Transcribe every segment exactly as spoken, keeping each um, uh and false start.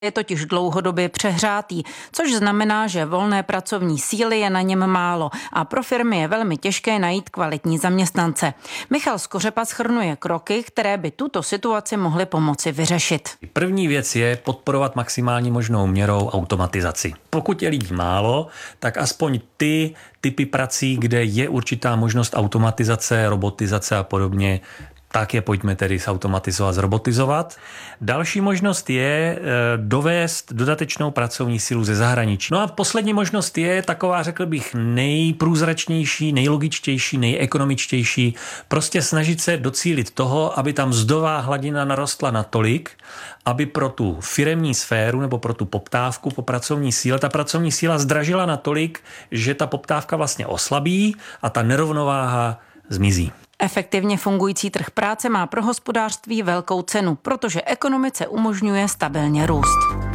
je totiž dlouhodobě přehrátý, což znamená, že volné pracovní síly je na něm málo a pro firmy je velmi těžké najít kvalitní zaměstnance. Michal Skořepa shrnuje kroky, které by tuto situaci mohly pomoci vyřešit. První věc je podporovat maximální možnou měrou automatizaci. Pokud je lidí málo, tak aspoň ty typy prací, kde je určitá možnost automatizace, robotizace a podobně, tak je pojďme tedy zautomatizovat, zrobotizovat. Další možnost je dovést dodatečnou pracovní sílu ze zahraničí. No a poslední možnost je taková, řekl bych, nejprůzračnější, nejlogičtější, nejekonomičtější. Prostě snažit se docílit toho, aby tam mzdová hladina narostla natolik, aby pro tu firemní sféru nebo pro tu poptávku po pracovní síle ta pracovní síla zdražila natolik, že ta poptávka vlastně oslabí a ta nerovnováha zmizí. Efektivně fungující trh práce má pro hospodářství velkou cenu, protože ekonomice umožňuje stabilně růst.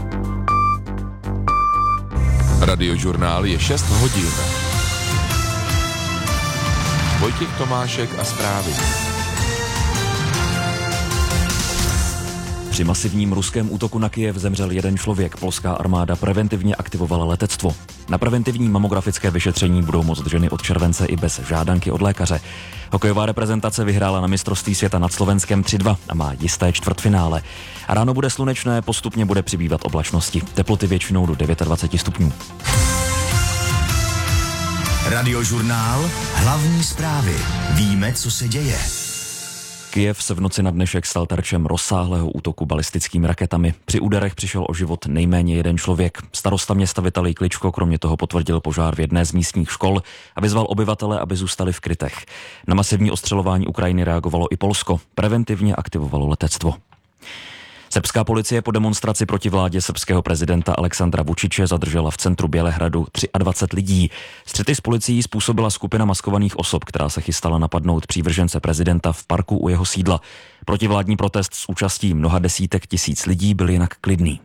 Radiožurnál je šest hodin. Vojtěch Tomášek a zprávy. Při masivním ruském útoku na Kyjev zemřel jeden člověk. Polská armáda preventivně aktivovala letectvo. Na preventivní mamografické vyšetření budou moct ženy od července i bez žádanky od lékaře. Hokejová reprezentace vyhrála na mistrovství světa nad Slovenskem tři dva a má jisté čtvrtfinále. A ráno bude slunečné, postupně bude přibývat oblačnosti. Teploty většinou do dvacet devět stupňů. Radiožurnál, hlavní zprávy. Víme, co se děje. Kyjev se v noci na dnešek stal terčem rozsáhlého útoku balistickými raketami. Při úderech přišel o život nejméně jeden člověk. Starosta města Vitalij Kličko kromě toho potvrdil požár v jedné z místních škol a vyzval obyvatele, aby zůstali v krytech. Na masivní ostřelování Ukrajiny reagovalo i Polsko. Preventivně aktivovalo letectvo. Srbská policie po demonstraci proti vládě srbského prezidenta Alexandra Vučiče zadržela v centru Bělehradu dvacet tři lidí. Střety s policií způsobila skupina maskovaných osob, která se chystala napadnout přívržence prezidenta v parku u jeho sídla. Protivládní protest s účastí mnoha desítek tisíc lidí byl jinak klidný.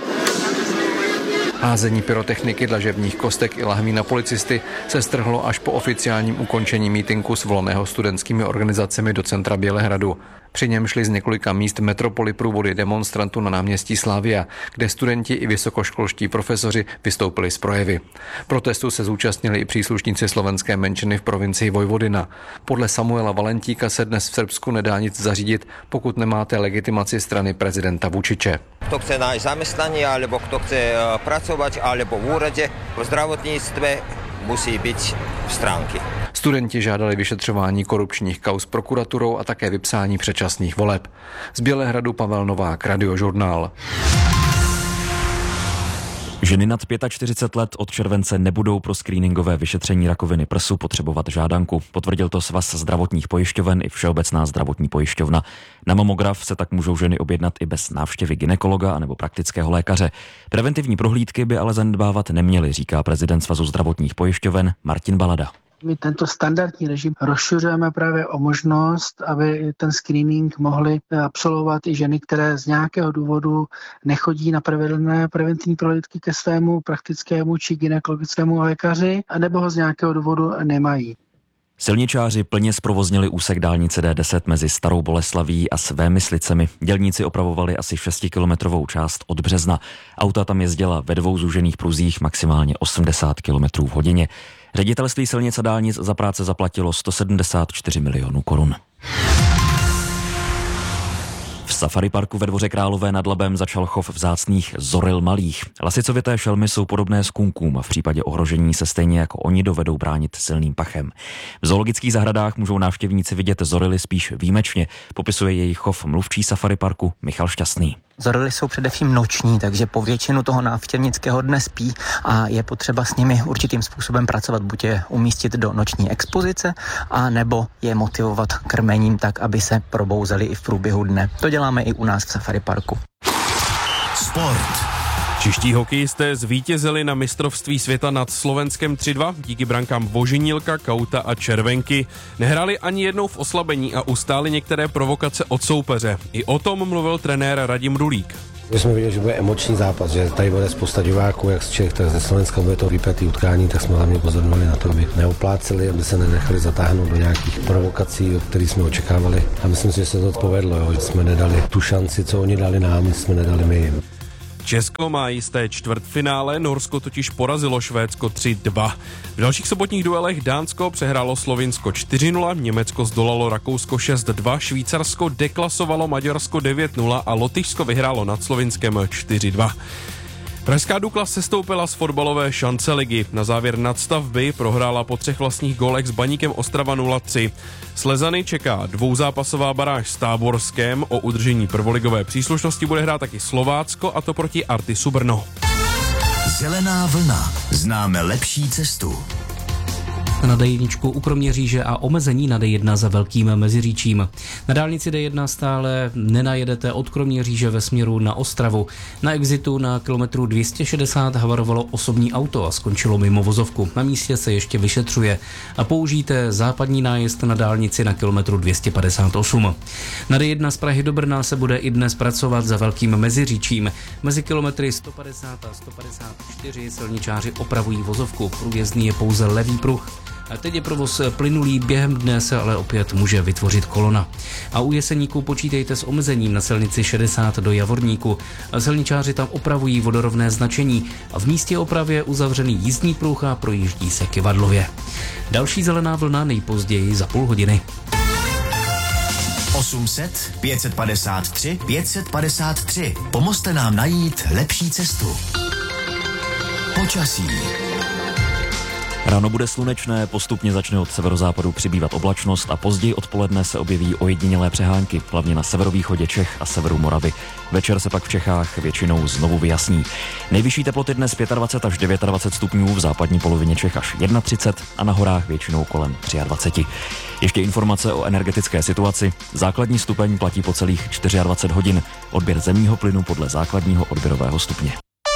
Házení pyrotechniky, dlažebních kostek i lahví na policisty se strhlo až po oficiálním ukončení mítinku svolaného studentskými organizacemi do centra Bělehradu. Při něm šli z několika míst metropoly průvody demonstrantů na náměstí Slavia, kde studenti i vysokoškolští profesoři vystoupili z projevy. Protestu se zúčastnili i příslušníci slovenské menšiny v provincii Vojvodina. Podle Samuela Valentíka se dnes v Srbsku nedá nic zařídit, pokud nemáte legitimaci strany prezidenta Vučiče. Kto chce nájsť zamestnanie, alebo kto chce pracovať, alebo v úrade, v zdravotníctve, musí byť v stránky. Studenti žádali vyšetřování korupčních kauz prokuraturou a také vypsání předčasných voleb. Z Bělehradu Pavel Novák, Radiožurnál. Ženy nad čtyřicet pět let od července nebudou pro screeningové vyšetření rakoviny prsu potřebovat žádanku. Potvrdil to Svaz zdravotních pojišťoven i Všeobecná zdravotní pojišťovna. Na mamograf se tak můžou ženy objednat i bez návštěvy gynekologa anebo praktického lékaře. Preventivní prohlídky by ale zanedbávat neměly, říká prezident Svazu zdravotních pojišťoven Martin Balada. My tento standardní režim rozšiřujeme právě o možnost, aby ten screening mohly absolvovat i ženy, které z nějakého důvodu nechodí na pravidelné preventivní prohlídky ke svému praktickému či gynekologickému lékaři, anebo ho z nějakého důvodu nemají. Silničáři plně zprovoznili úsek dálnice D deset mezi Starou Boleslaví a Svémyslicemi. Dělníci opravovali asi šestikilometrovou část od Března. Auta tam jezdila ve dvou zúžených pruzích maximálně osmdesát kilometrů v hodině. Ředitelství silnic a dálnic za práce zaplatilo sto sedmdesát čtyři milionů korun. V safari parku ve Dvoře Králové nad Labem začal chov vzácných zoril malých. Lasicovité šelmy jsou podobné skunkům a v případě ohrožení se stejně jako oni dovedou bránit silným pachem. V zoologických zahradách můžou návštěvníci vidět zorily spíš výjimečně, popisuje jejich chov mluvčí safari parku Michal Šťastný. Zorily jsou především noční, takže po většinu toho návštěvnického dne spí a je potřeba s nimi určitým způsobem pracovat, buď je umístit do noční expozice, a nebo je motivovat krmením tak, aby se probouzeli i v průběhu dne. To děláme i u nás v safari parku. Sport. Čeští hokejisté zvítězili na mistrovství světa nad Slovenskem tři dva díky brankám Vožinilka, Kauta a Červenky. Nehráli ani jednou v oslabení a ustáli některé provokace od soupeře. I o tom mluvil trenér Radim Rulík. My jsme viděli, že bude emoční zápas, že tady bude spousta diváků, jak z Čech, tak ze Slovenska bude to vypjatý utkání, tak jsme hlavně pozornovali na to, aby neupláceli, aby se nenechali zatáhnout do nějakých provokací, o kterých jsme očekávali. A myslím si, že se to povedlo, jo, že jsme nedali tu šanci, co oni dali nám, jsme nedali my jim. Česko má jisté čtvrtfinále, Norsko totiž porazilo Švédsko tři dva. V dalších sobotních duelech Dánsko přehrálo Slovinsko čtyři nula, Německo zdolalo Rakousko šest dva, Švýcarsko deklasovalo Maďarsko devět nula a Lotyšsko vyhrálo nad Slovinskem čtyři dva. Pražská Dukla sestoupila z fotbalové šance ligy. Na závěr nadstavby prohrála po třech vlastních gólech s Baníkem Ostrava nula tři. Slezany čeká dvouzápasová baráž s Táborskem. O udržení prvoligové příslušnosti bude hrát taky Slovácko, a to proti Artisu Brno. Zelená vlna. Známe lepší cestu. Na D jedna u Kroměříže a omezení na D jedna za Velkým Meziříčím. Na dálnici D jedna stále nenajedete od Kroměříže ve směru na Ostravu. Na exitu na kilometru dvě stě šedesát havarovalo osobní auto a skončilo mimo vozovku. Na místě se ještě vyšetřuje. A použijte západní nájezd na dálnici na kilometru dvě stě padesát osm. Na D jedna z Prahy do Brna se bude i dnes pracovat za Velkým Meziříčím. Mezi kilometry sto padesát a sto padesát čtyři silničáři opravují vozovku. Průjezdný je pouze levý pruh. A teď je provoz plynulý, během dne se ale opět může vytvořit kolona. A u Jeseníku počítejte s omezením na silnici šedesát do Javorníku. Silničáři tam opravují vodorovné značení a v místě opravy je uzavřený jízdní pruh a projíždí se kyvadlově. Další zelená vlna nejpozději za půl hodiny. osm set, pět set padesát tři, pět set padesát tři. Pomozte nám najít lepší cestu. Počasí. Ráno bude slunečné, postupně začne od severozápadu přibývat oblačnost a později odpoledne se objeví ojedinělé přehánky, hlavně na severovýchodě Čech a severu Moravy. Večer se pak v Čechách většinou znovu vyjasní. Nejvyšší teploty dnes dvacet pět až dvacet devět stupňů, v západní polovině Čech až třicet jedna a na horách většinou kolem dvacet tři. Ještě informace o energetické situaci. Základní stupeň platí po celých dvacet čtyři hodin. Odběr zemního plynu podle základního odběrového stupně.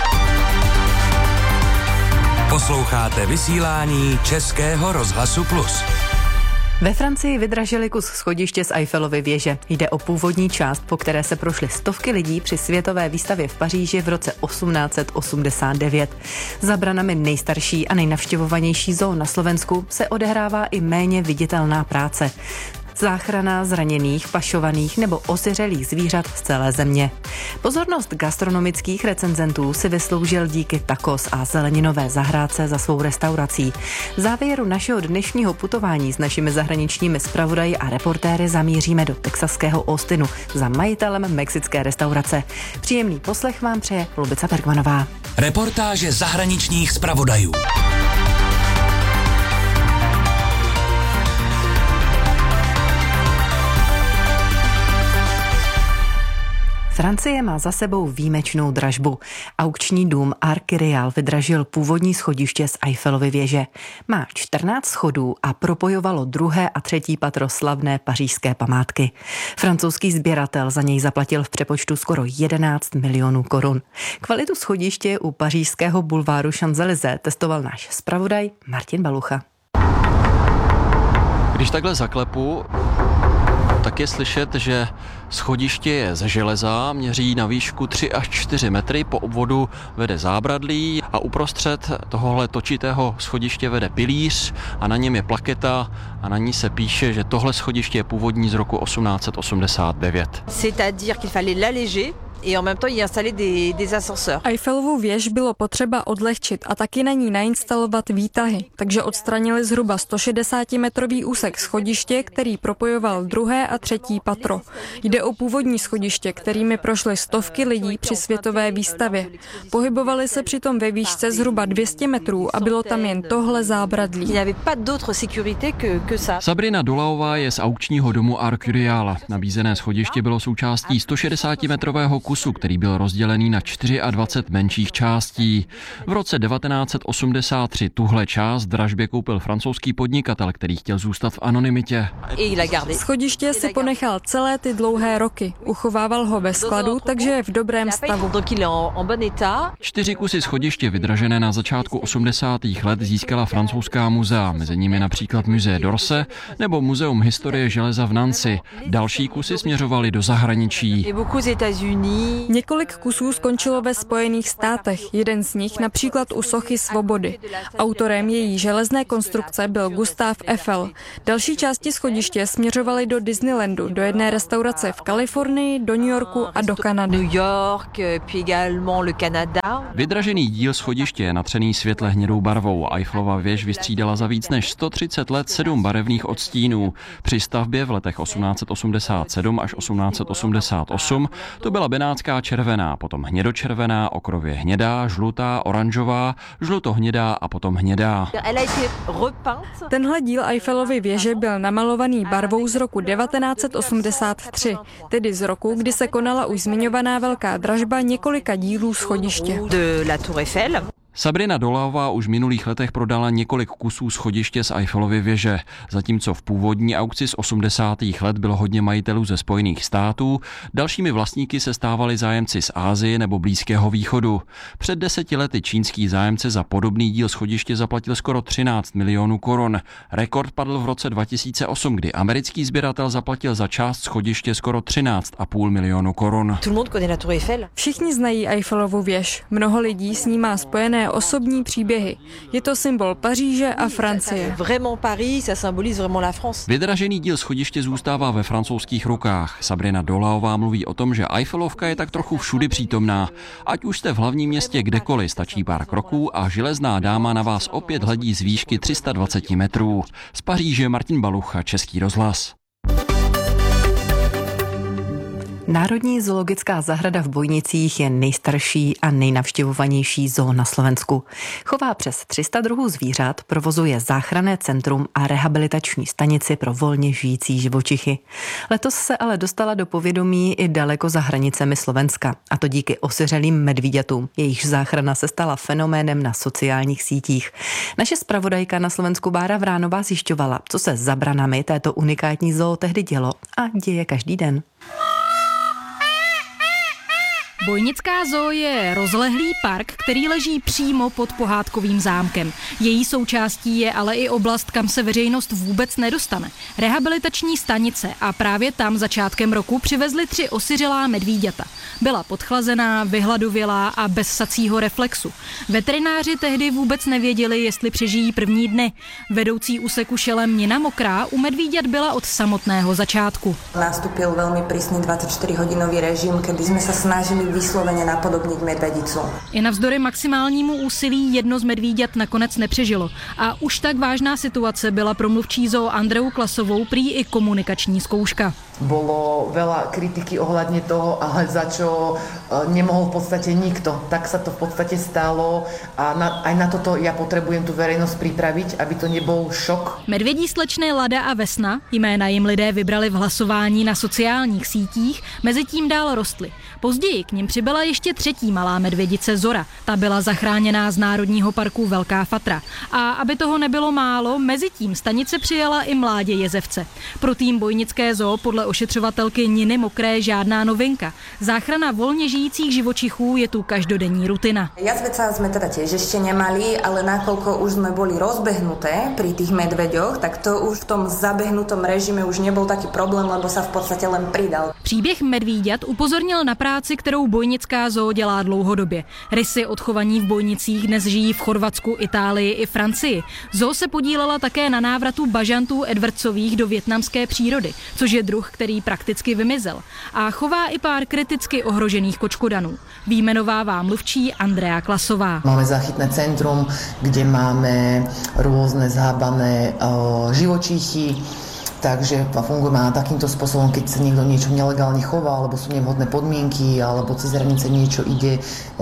Posloucháte vysílání Českého rozhlasu Plus. Ve Francii vydražili kus schodiště z Eiffelovy věže. Jde o původní část, po které se prošly stovky lidí při světové výstavě v Paříži v roce osmnáct set osmdesát devět. Za branami nejstarší a nejnavštěvovanější zoo na Slovensku se odehrává i méně viditelná práce. Záchrana zraněných, pašovaných nebo osiřelých zvířat z celé země. Pozornost gastronomických recenzentů si vysloužil díky tacos a zeleninové zahrádce za svou restaurací. V závěru našeho dnešního putování s našimi zahraničními zpravodaji a reportéry zamíříme do texaského Austinu za majitelem mexické restaurace. Příjemný poslech vám přeje Lubica Bergmanová. Reportáže zahraničních zpravodajů. Francie má za sebou výjimečnou dražbu. Aukční dům Arc Real vydražil původní schodiště z Eiffelovy věže. Má čtrnáct schodů a propojovalo druhé a třetí patro slavné pařížské památky. Francouzský sběratel za něj zaplatil v přepočtu skoro jedenáct milionů korun. Kvalitu schodiště u pařížského bulváru Champs-Élysées testoval náš zpravodaj Martin Balucha. Když takhle zaklepu, tak je slyšet, že schodiště je ze železa, měří na výšku tři až čtyři metry, po obvodu vede zábradlí a uprostřed tohohle točitého schodiště vede pilíř a na něm je plaketa a na ní se píše, že tohle schodiště je původní z roku osmnáct set osmdesát devět. C'est-à-dire qu'il fallait l'alléger et en même temps y installer des, des ascenseurs. Eiffelovu věž bylo potřeba odlehčit a taky na ní nainstalovat výtahy, takže odstranili zhruba sto šedesátimetrový úsek schodiště, který propojoval druhé a třetí patro. Jde o původní schodiště, kterými prošly stovky lidí při světové výstavě. Pohybovali se přitom ve výšce zhruba dvě stě metrů a bylo tam jen tohle zábradlí. Sabrina Dolaová je z aukčního domu Arc Real. Nabízené schodiště bylo součástí sto šedesátimetrového kusu, který byl rozdělený na dvacet čtyři menších částí. V roce devatenáct set osmdesát tři tuhle část dražbě koupil francouzský podnikatel, který chtěl zůstat v anonymitě. Schodiště si ponechal celé ty dlouhé roky. Uchovával ho ve skladu, takže je v dobrém stavu. Čtyři kusy schodiště vydražené na začátku osmdesátých let získala francouzská muzea, mezi nimi například Musée d'Orsay nebo Muzeum historie železa v Nancy. Další kusy směřovaly do zahraničí. Několik kusů skončilo ve Spojených státech, jeden z nich například u sochy Svobody. Autorem její železné konstrukce byl Gustav Eiffel. Další části schodiště směřovaly do Disneylandu, do jedné restaurace v Kalifornii, do New Yorku a do Kanady. New York, puis également le Canada. Vydražený díl schodiště je natřený světle hnědou barvou. Eiffelova věž vystřídala za víc než sto třicet let sedm barevných odstínů. Při stavbě v letech osmnáct osmdesát sedm až osmnáct osmdesát osm to byla benátská červená, potom hnědočervená, okrově hnědá, žlutá, oranžová, žlutohnědá a potom hnědá. Tenhle díl Eiffelovy věže byl namalovaný barvou z roku devatenáct osmdesát tři, tedy z roku, kdy se konala už zmiňovaná velká dražba několika dílů schodiště. Sabrina Dolaová už v minulých letech prodala několik kusů schodiště z Eiffelovy věže. Zatímco v původní aukci z osmdesátých let bylo hodně majitelů ze Spojených států, dalšími vlastníky se stávali zájemci z Asie nebo Blízkého východu. Před deseti lety čínský zájemce za podobný díl schodiště zaplatil skoro třináct milionů korun. Rekord padl v roce dva tisíce osm, kdy americký sběratel zaplatil za část schodiště skoro třináct a půl milionu korun. Všichni znají Eiffelovu věž. Mnoho lidí s ní má spojené osobní příběhy. Je to symbol Paříže a Francie. Vydražený díl schodiště zůstává ve francouzských rukách. Sabrina Dolaová mluví o tom, že Eiffelovka je tak trochu všudy přítomná. Ať už jste v hlavním městě kdekoliv, stačí pár kroků a železná dáma na vás opět hledí z výšky tři sta dvacet metrů. Z Paříže Martin Balucha, Český rozhlas. Národní zoologická zahrada v Bojnicích je nejstarší a nejnavštěvovanější zoo na Slovensku. Chová přes tři sta druhů zvířat, provozuje záchranné centrum a rehabilitační stanici pro volně žijící živočichy. Letos se ale dostala do povědomí i daleko za hranicemi Slovenska, a to díky osiřelým medvíďatům. Jejichž záchrana se stala fenoménem na sociálních sítích. Naše zpravodajka na Slovensku Bára Vránová zjišťovala, co se za branami této unikátní zoo tehdy dělo a děje každý den. Bojnická zoo je rozlehlý park, který leží přímo pod pohádkovým zámkem. Její součástí je ale i oblast, kam se veřejnost vůbec nedostane. Rehabilitační stanice, a právě tam začátkem roku přivezli tři osiřelá medvíďata. Byla podchlazená, vyhladovělá a bez sacího reflexu. Veterináři tehdy vůbec nevěděli, jestli přežijí první dny. Vedoucí úseku šelem Nina Mokrá u medvíďat byla od samotného začátku. Nastúpil veľmi prísny dvadsaťštyrihodinový režim, kedy sme sa snažili vyslovene napodobniť medvedicu. I navzdory maximálnímu úsilí jedno z medvíďat nakonec nepřežilo. A už tak vážná situace byla pro mluvčí zoo Andreu Klasovou prý i komunikační zkouška. Bolo veľa kritiky ohľadne toho, ale za čo nemohol v podstate nikto. Tak sa to v podstate stalo a na, aj na toto ja potrebujem tu verejnosť pripraviť, aby to nebol šok. Medvědí slečny Lada a Vesna, jména jim lidé vybrali v hlasování na sociálních sítích, mezitím dál rostly. Později k nim přibyla ještě třetí malá medvědice Zora. Ta byla zachráněná z Národního parku Velká Fatra. A aby toho nebylo málo, mezitím stanice přijala i mládě jezevce. Pro tým Bojnické zoo podle ošetřovatelky Niny Mokré žádná novinka. Záchrana volně žijících živočichů je tu každodenní rutina. Jazveca sme teda tiež ešte nemali, ale nakoľko už sme boli rozbehnuté pri tých medveďoch, tak to už v tom zabehnutom režime už nebol taký problém, lebo sa v podstate len pridal. Příběh medvíďat upozornil na práci, kterou Bojnická zoo dělá dlouhodobě. Rysy odchovaní v Bojnicích dnes žijí v Chorvatsku, Itálii i Francii. Zoo se podílela také na návratu bažantů Edwardsových do vietnamské přírody, což je druh, který prakticky vymizel. A chová i pár kriticky ohrožených kočkodanů. Vyjmenovává mluvčí Andrea Klasová. Máme záchytné centrum, kde máme rôzne zhábané uh, živočichy, takže fungujeme takýmto spôsobom, keď sa niekto niečo nelegálne chová, alebo sú nevhodné podmienky, alebo cez hranice niečo ide,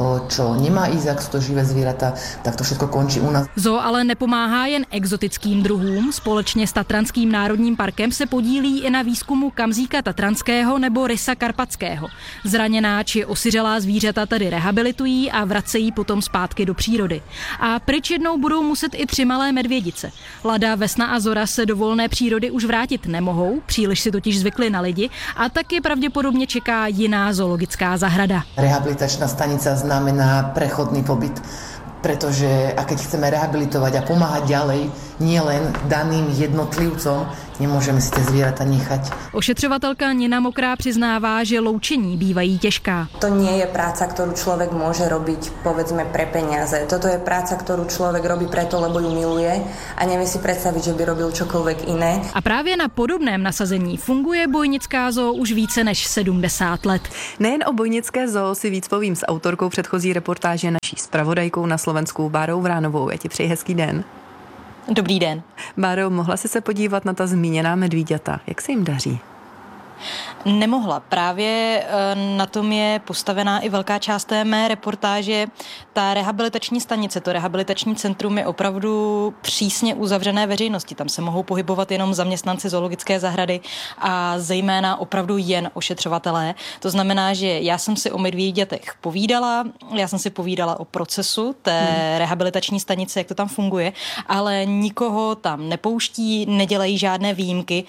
čo nemá ísť, ak sú to živé zvieratá, tak to všetko končí u nás. Zoo ale nepomáhá jen exotickým druhům. Společně s Tatranským národním parkem se podílí i na výzkumu kamzíka tatranského nebo rysa karpatského. Zraněná či osiřelá zvířata tedy rehabilitují a vracejí potom zpátky do přírody. A pryč jednou budou muset i tři malé medvědice. Lada, Vesna a Zora se do volné přírody už vrátí nemohou, příliš si totiž zvykli na lidi a taky pravděpodobně čeká jiná zoologická zahrada. Rehabilitačná stanica znamená prechodný pobyt, pretože a keď chceme rehabilitovať a pomáhať ďalej, nie len daným jednotlivcom, Nemôžeme si tie zvieratá nechať. Ošetřovatelka Nina Mokrá přiznává, že loučení bývají těžká. To nie je práca, ktorú človek môže robiť, povedzme, pre peniaze. Toto je práca, ktorú človek robí preto, lebo ju miluje a nevie si predstaviť, že by robil čokoľvek iné. A právě na podobném nasazení funguje Bojnická zoo už více než sedmdesát let. Nejen o Bojnické zoo si víc povím s autorkou předchozí reportáže, naší zpravodajkou na Slovensku Bárou Vránovou. Já ti přeji hezký den. Dobrý den. Báro, mohla jsi se podívat na ta zmíněná medvíďata? Jak se jim daří? Nemohla. Právě na tom je postavená i velká část té mé reportáže. Ta rehabilitační stanice, to rehabilitační centrum je opravdu přísně uzavřené veřejnosti. Tam se mohou pohybovat jenom zaměstnanci zoologické zahrady a zejména opravdu jen ošetřovatelé. To znamená, že já jsem si o medvídětech povídala, já jsem si povídala o procesu té hmm. rehabilitační stanice, jak to tam funguje, ale nikoho tam nepouští, nedělají žádné výjimky,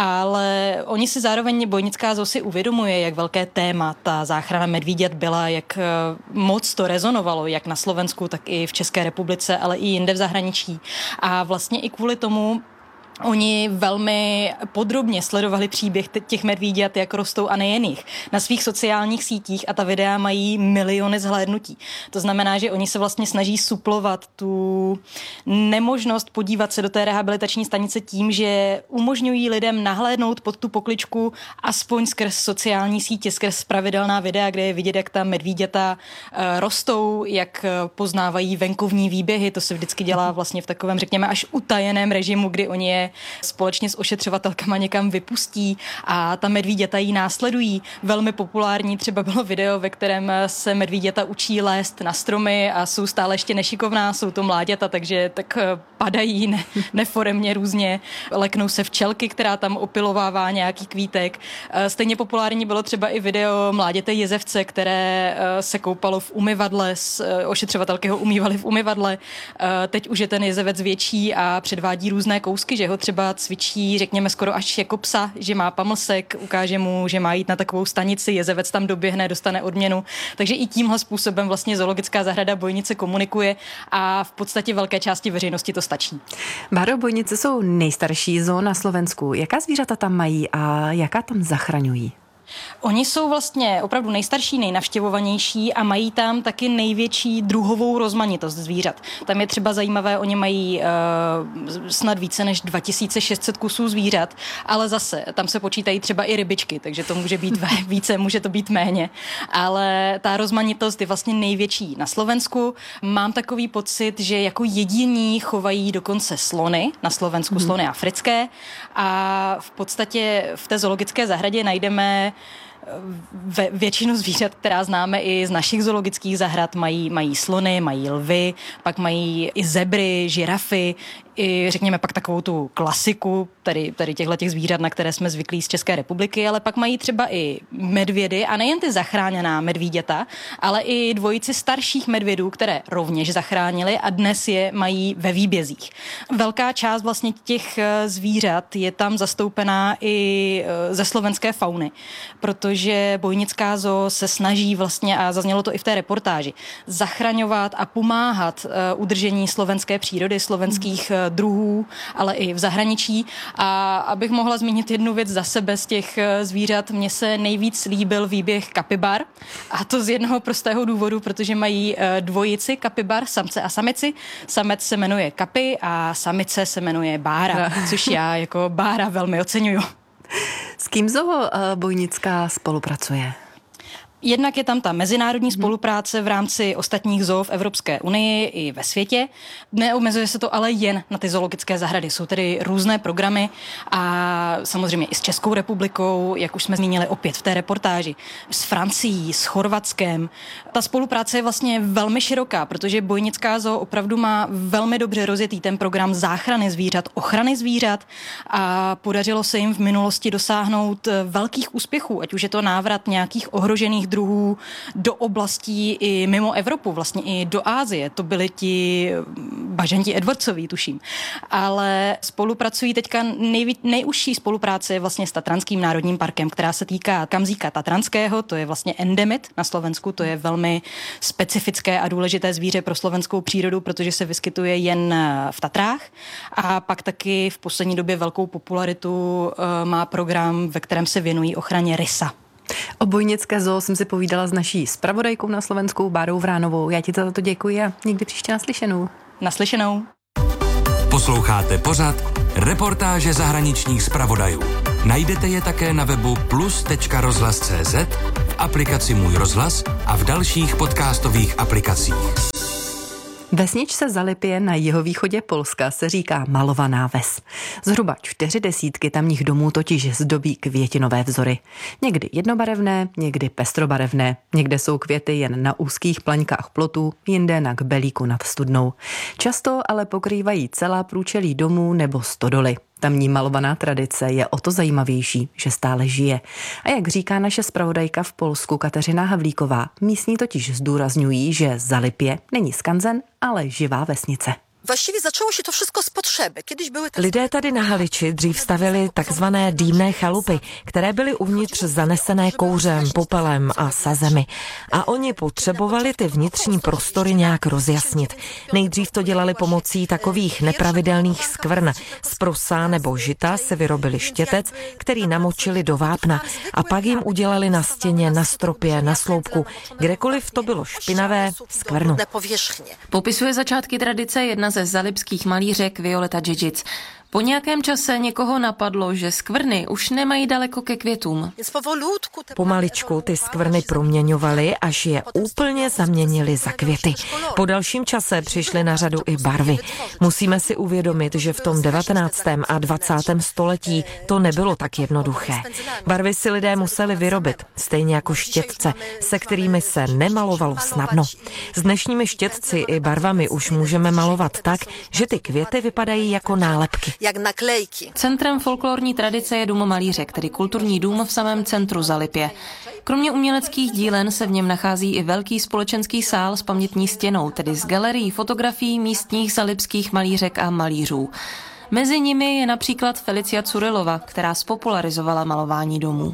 ale oni si zároveň Bojnická zoo si uvědomuje, jak velké téma ta záchrana medvídět byla, jak moc to rezonovalo, jak na Slovensku, tak i v České republice, ale i jinde v zahraničí. A vlastně i kvůli tomu oni velmi podrobně sledovali příběh těch medvíďat, jak rostou a nejen jich, na svých sociálních sítích a ta videa mají miliony zhlédnutí. To znamená, že oni se vlastně snaží suplovat tu nemožnost podívat se do té rehabilitační stanice tím, že umožňují lidem nahlédnout pod tu pokličku aspoň skrz sociální sítě, skrz pravidelná videa, kde je vidět, jak ta medvíďata rostou, jak poznávají venkovní výběhy. To se vždycky dělá vlastně v takovém, řekněme, až utajeném režimu, kdy oni je společně s ošetřovatelkama někam vypustí a ta medvíděta jí následují. Velmi populární třeba bylo video, ve kterém se medvíděta učí lézt na stromy a jsou stále ještě nešikovná, jsou to mláďata, takže tak padají ne, neforemně různě, leknou se včelky, která tam opilovává nějaký kvítek. Stejně populární bylo třeba i video mláděte jezevce, které se koupalo v umyvadle, ošetřovatelky ho umývaly v umyvadle. Teď už je ten jezevec větší a předvádí různé kousky, že ho třeba cvičí, řekněme, skoro až jako psa, že má pamlsek, ukáže mu, že má jít na takovou stanici, jezevec tam doběhne, dostane odměnu. Takže i tímhle způsobem vlastně zoologická zahrada Bojnice komunikuje a v podstatě velké části veřejnosti to stačí. Báro, Bojnice jsou nejstarší zoo na Slovensku. Jaká zvířata tam mají a jaká tam zachraňují? Oni jsou vlastně opravdu nejstarší, nejnavštěvovanější a mají tam taky největší druhovou rozmanitost zvířat. Tam je třeba zajímavé, oni mají uh, snad více než dva tisíce šest set kusů zvířat, ale zase tam se počítají třeba i rybičky, takže to může být více, může to být méně. Ale ta rozmanitost je vlastně největší na Slovensku. Mám takový pocit, že jako jediní chovají dokonce slony, na Slovensku hmm. slony africké a v podstatě v té zoologické zahradě najdeme Ve, většinu zvířat, která známe i z našich zoologických zahrad, mají, mají slony, mají lvy, pak mají i zebry, žirafy, i řekněme pak takovou tu klasiku tady, tady těchto těch zvířat, na které jsme zvyklí z České republiky, ale pak mají třeba i medvědy a nejen ty zachráněná medvíděta, ale i dvojici starších medvědů, které rovněž zachránili a dnes je mají ve výbězích. Velká část vlastně těch zvířat je tam zastoupená i ze slovenské fauny, protože Bojnická zoo se snaží vlastně, a zaznělo to i v té reportáži, zachraňovat a pomáhat udržení slovenské přírody, slovenských druhů, ale i v zahraničí. A abych mohla zmínit jednu věc za sebe z těch zvířat, mně se nejvíc líbil výběh kapibar. A to z jednoho prostého důvodu, protože mají dvojici kapibar, samce a samici. Samec se jmenuje Kapi a samice se jmenuje Bára, což já jako Bára velmi oceňuju. S kým zoo Bojnická spolupracuje? Jednak je tam ta mezinárodní spolupráce v rámci ostatních zoo v Evropské unii i ve světě. Neomezuje se to ale jen na ty zoologické zahrady. Jsou tedy různé programy a samozřejmě i s Českou republikou, jak už jsme zmínili opět v té reportáži, s Francií, s Chorvatskem. Ta spolupráce je vlastně velmi široká, protože Bojnická zoo opravdu má velmi dobře rozjetý ten program záchrany zvířat, ochrany zvířat a podařilo se jim v minulosti dosáhnout velkých úspěchů, ať už je to návrat nějakých ohrožených druhů do oblastí i mimo Evropu, vlastně i do Asie. To byli ti Bažanti Edwardsový, tuším. Ale spolupracují teďka nejví, nejužší spolupráce vlastně s Tatranským národním parkem, která se týká kamzíka tatranského, to je vlastně endemit na Slovensku, to je velmi specifické a důležité zvíře pro slovenskou přírodu, protože se vyskytuje jen v Tatrách. A pak taky v poslední době velkou popularitu má program, ve kterém se věnují ochraně rysa. O Bojnické zoo jsem si povídala s naší zpravodajkou na Slovenskou Bárou Vránovou. Já ti za to děkuji a někdy příště naslyšenou. Naslyšenou. Posloucháte pořad Reportáže zahraničních zpravodajů. Najdete je také na webu plus tečka rozhlas tečka cé zet, v aplikaci Můj rozhlas a v dalších podcastových aplikacích. Vesničce Zalipě na jihovýchodě Polska se říká malovaná ves. Zhruba čtyři desítky tamních domů totiž zdobí květinové vzory. Někdy jednobarevné, někdy pestrobarevné. Někde jsou květy jen na úzkých plaňkách plotů, jinde na kbelíku nad studnou. Často ale pokrývají celá průčelí domů nebo stodoly. Tamní malovaná tradice je o to zajímavější, že stále žije. A jak říká naše zpravodajka v Polsku Kateřina Havlíková, místní totiž zdůrazňují, že Zalipě není skanzen, ale živá vesnice. Właściwie zaczęło się to wszystko z potrzeby. Kiedyś były... Lidé tady na Haliči dřív stavili takzvané dýmné chalupy, které byly uvnitř zanesené kouřem, popelem a sazemi. A oni potřebovali ty vnitřní prostory nějak rozjasnit. Nejdřív to dělali pomocí takových nepravidelných skvrn. Z prosa nebo žita se vyrobili štětec, který namočili do vápna a pak jim udělali na stěně, na stropě, na sloupku, kdekoliv to bylo špinavé, skvrnu. Popisuje začátky tradice jedna ze zalipských malířek Violeta Džižic. Po nějakém čase někoho napadlo, že skvrny už nemají daleko ke květům. Pomaličku ty skvrny proměňovaly, až je úplně zaměnili za květy. Po dalším čase přišly na řadu i barvy. Musíme si uvědomit, že v tom devatenáctém a dvacátém století to nebylo tak jednoduché. Barvy si lidé museli vyrobit, stejně jako štětce, se kterými se nemalovalo snadno. S dnešními štětci i barvami už můžeme malovat tak, že ty květy vypadají jako nálepky. Jak naklejky. Centrem folklorní tradice je dům malířek, tedy kulturní dům v samém centru Zalipě. Kromě uměleckých dílen se v něm nachází i velký společenský sál s pamětní stěnou, tedy s galerií fotografií místních zalipských malířek a malířů. Mezi nimi je například Felicia Curilova, která spopularizovala malování domů.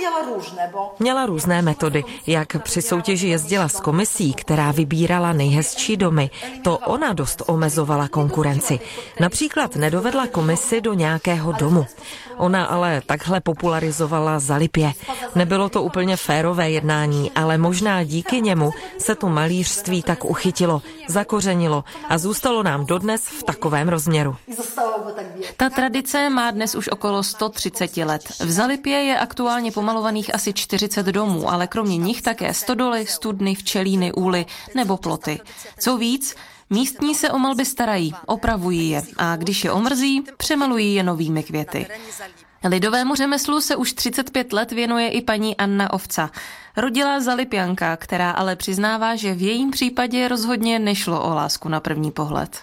Měla různé metody, jak při soutěži jezdila s komisí, která vybírala nejhezčí domy, to ona dost omezovala konkurenci. Například nedovedla komisi do nějakého domu. Ona ale takhle popularizovala Zalipě. Nebylo to úplně férové jednání, ale možná díky němu se to malířství tak uchytilo, zakořenilo a zůstalo nám dodnes v takovém rozměru. Ta tradice má dnes už okolo sto třicet let. V Zalipě je aktuálně pomalovaných asi čtyřicet domů, ale kromě nich také stodoly, studny, včelíny, úly nebo ploty. Co víc, místní se o malby starají, opravují je a když je omrzí, přemalují je novými květy. Lidovému řemeslu se už třicet pět let věnuje i paní Anna Ovca. Rodila Zalipjanka, která ale přiznává, že v jejím případě rozhodně nešlo o lásku na první pohled.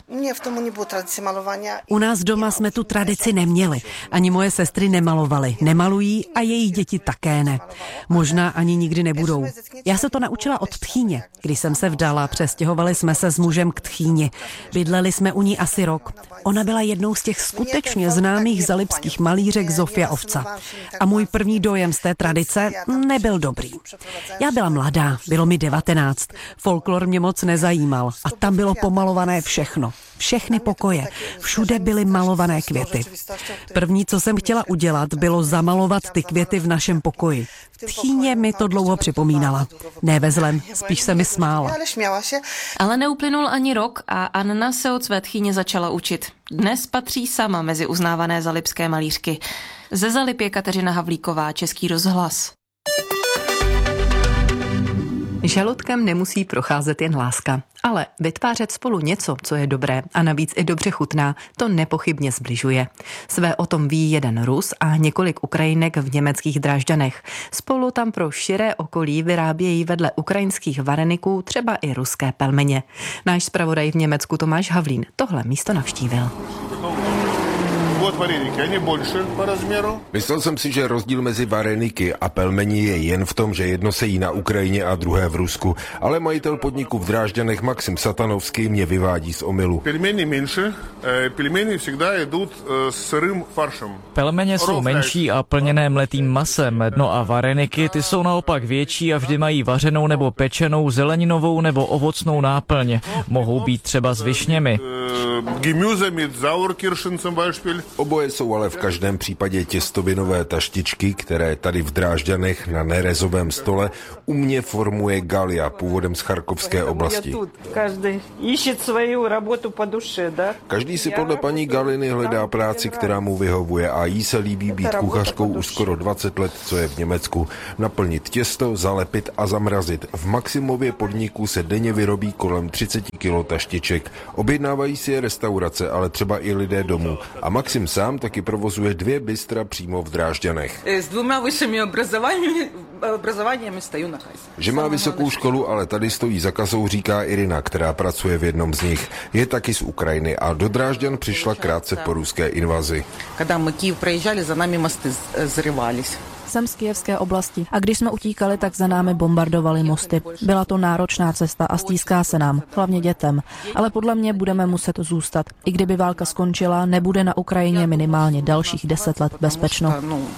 U nás doma jsme tu tradici neměli. Ani moje sestry nemalovaly. Nemalují a jejich děti také ne. Možná ani nikdy nebudou. Já se to naučila od tchýně. Když jsem se vdala, přestěhovali jsme se s mužem k tchýni. Bydleli jsme u ní asi rok. Ona byla jednou z těch skutečně známých zalipských malířek Zofia Ovca. A můj první dojem z té tradice nebyl dobrý. Já byla mladá, bylo mi devatenáct, folklor mě moc nezajímal a tam bylo pomalované všechno. Všechny pokoje, všude byly malované květy. První, co jsem chtěla udělat, bylo zamalovat ty květy v našem pokoji. Tchýně mi to dlouho připomínala. Ne ve zlém, spíš se mi smála. Ale neuplynul ani rok a Anna se od své tchýně začala učit. Dnes patří sama mezi uznávané zalipské malířky. Ze Zalipě Kateřina Havlíková, Český rozhlas. Žaludkem nemusí procházet jen láska, ale vytvářet spolu něco, co je dobré a navíc i dobře chutná, to nepochybně zbližuje. Své o tom ví jeden Rus a několik Ukrajinek v německých Drážďanech. Spolu tam pro širé okolí vyrábějí vedle ukrajinských vareniků třeba i ruské pelmeně. Náš zpravodaj v Německu Tomáš Havlín tohle místo navštívil. Myslel jsem si, že rozdíl mezi vareniky a pelmeni je jen v tom, že jedno se jí na Ukrajině a druhé v Rusku, ale majitel podniku v Drážďanech Maxim Satanovský mě vyvádí z omylu. Pelmeni menší, pelmeni всегда jdou s syrým faršem. Pelmeně jsou menší a plněné mletým masem, no a vareniky ty jsou naopak větší a vždy mají vařenou nebo pečenou zeleninovou nebo ovocnou náplň. Mohou být třeba s višněmi. Oboje jsou ale v každém případě těstovinové taštičky, které tady v Drážďanech na nerezovém stole u mě formuje Galia, původem z Charkovské oblasti. Každý si podle paní Galiny hledá práci, která mu vyhovuje, a jí se líbí být kuchařkou už skoro dvacet let, co je v Německu. Naplnit těsto, zalepit a zamrazit. V Maximově podniku se denně vyrobí kolem třicet kilo taštiček. Objednávají si je restaurace, ale třeba i lidé domů. A Maxim sám taky provozuje dvě bystra přímo v Drážďanech. S dvěma vyššími obrazováními stojí na kase. Že má vysokou školu, ale tady stojí za kasou, říká Irina, která pracuje v jednom z nich. Je taky z Ukrajiny a do Drážďan přišla krátce po ruské invazi. Když my Kyjev projížděli, za námi mosty zrývались. Jsem z kyjevské oblasti a když jsme utíkali, tak za námi bombardovali mosty. Byla to náročná cesta a stýská se nám, hlavně dětem. Ale podle mě budeme muset zůstat. I kdyby válka skončila, nebude na Ukrajině minimálně dalších deset let bezpečno.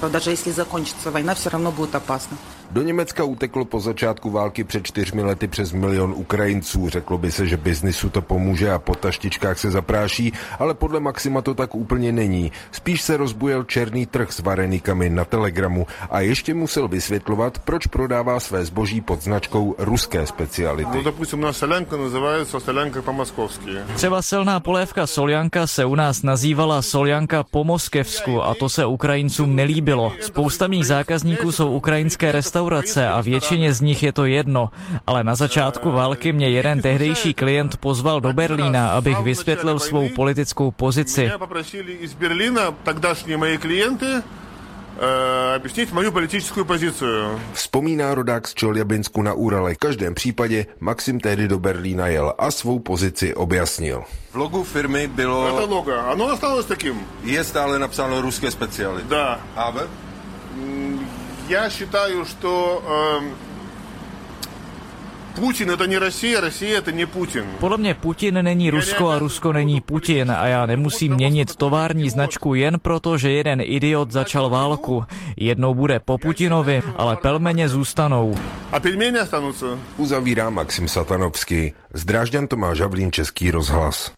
Do Německa uteklo po začátku války před čtyřmi lety přes milion Ukrajinců. Řeklo by se, že biznisu to pomůže a po taštičkách se zapráší, ale podle Maxima to tak úplně není. Spíš se rozbujel černý trh s varenikami na Telegramu a ještě musel vysvětlovat, proč prodává své zboží pod značkou ruské speciality. No, допустим, у нас солянка называется солянка по-московски. Třeba silná polévka soljanka se u nás nazývala soljanka po moskevsku a to se Ukrajincům nelíbilo. Spousta mých zákazníků jsou ukrajinské restaurace a většině z nich je to jedno, ale na začátku války mě jeden tehdejší klient pozval do Berlína, abych vysvětlil svou politickou pozici. Mě poprosili z Berlína тогдашние мои клиенты объяснить мою политическую позицию. Vzpomíná rodák z Čeljabinsku na Urale. V každém případě Maxim tehdy do Berlína jel a svou pozici objasnil. V logu firmy bylo... Это лого, оно осталось таким. Je stále napsáno ruské speciality. Да. A vy? Я считаю, что Putin to není Rusie, Rusie to není Putin. Podle mě Putin není Rusko a Rusko není Putin a já nemusím měnit tovární značku jen proto, že jeden idiot začal válku. Jednou bude po Putinovi, ale pelmeně zůstanou. A pelmeni ostanutся. Uzavírá Maxim Satanovský. Z Drážďan Tomáš Havlín, Český rozhlas.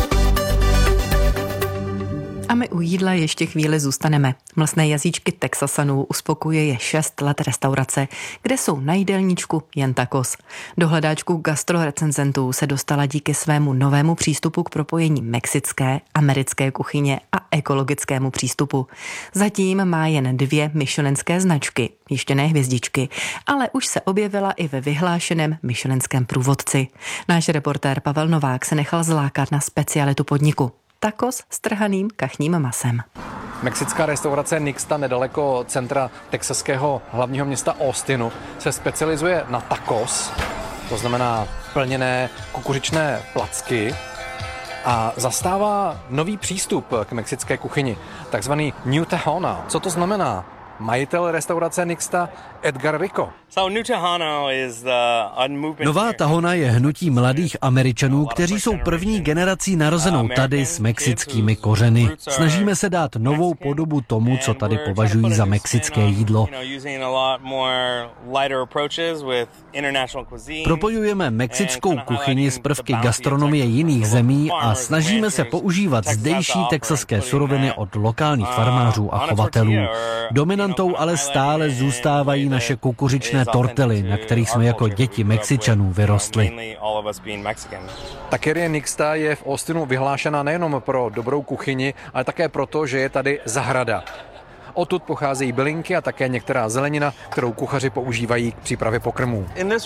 A my u jídla ještě chvíli zůstaneme. Mlsné jazyčky Texasanů uspokuje je šest let restaurace, kde jsou na jídelníčku jen tacos. Do hledáčku gastrorecenzentů se dostala díky svému novému přístupu k propojení mexické, americké kuchyně a ekologickému přístupu. Zatím má jen dvě michelinské značky, ještě ne hvězdičky, ale už se objevila i ve vyhlášeném michelinském průvodci. Náš reportér Pavel Novák se nechal zlákat na specialitu podniku. Tacos s trhaným kachním masem. Mexická restaurace Nixta nedaleko centra texaského hlavního města Austinu se specializuje na tacos, to znamená plněné kukuřičné placky, a zastává nový přístup k mexické kuchyni, takzvaný New Tejano. Co to znamená? Majitel restaurace Nixta Edgar Rico. Nová tahona je hnutí mladých Američanů, kteří jsou první generací narozenou tady s mexickými kořeny. Snažíme se dát novou podobu tomu, co tady považují za mexické jídlo. Propojujeme mexickou kuchyni s prvky gastronomie jiných zemí a snažíme se používat zdejší texaské suroviny od lokálních farmářů a chovatelů. Dominantou ale stále zůstávají naše kukuřičné tortely, na kterých jsme jako děti Mexičanů vyrostli. Taquerie Nixta je v Austinu vyhlášena nejenom pro dobrou kuchyni, ale také proto, že je tady zahrada. Odtud pocházejí bylinky a také některá zelenina, kterou kuchaři používají k přípravě pokrmů.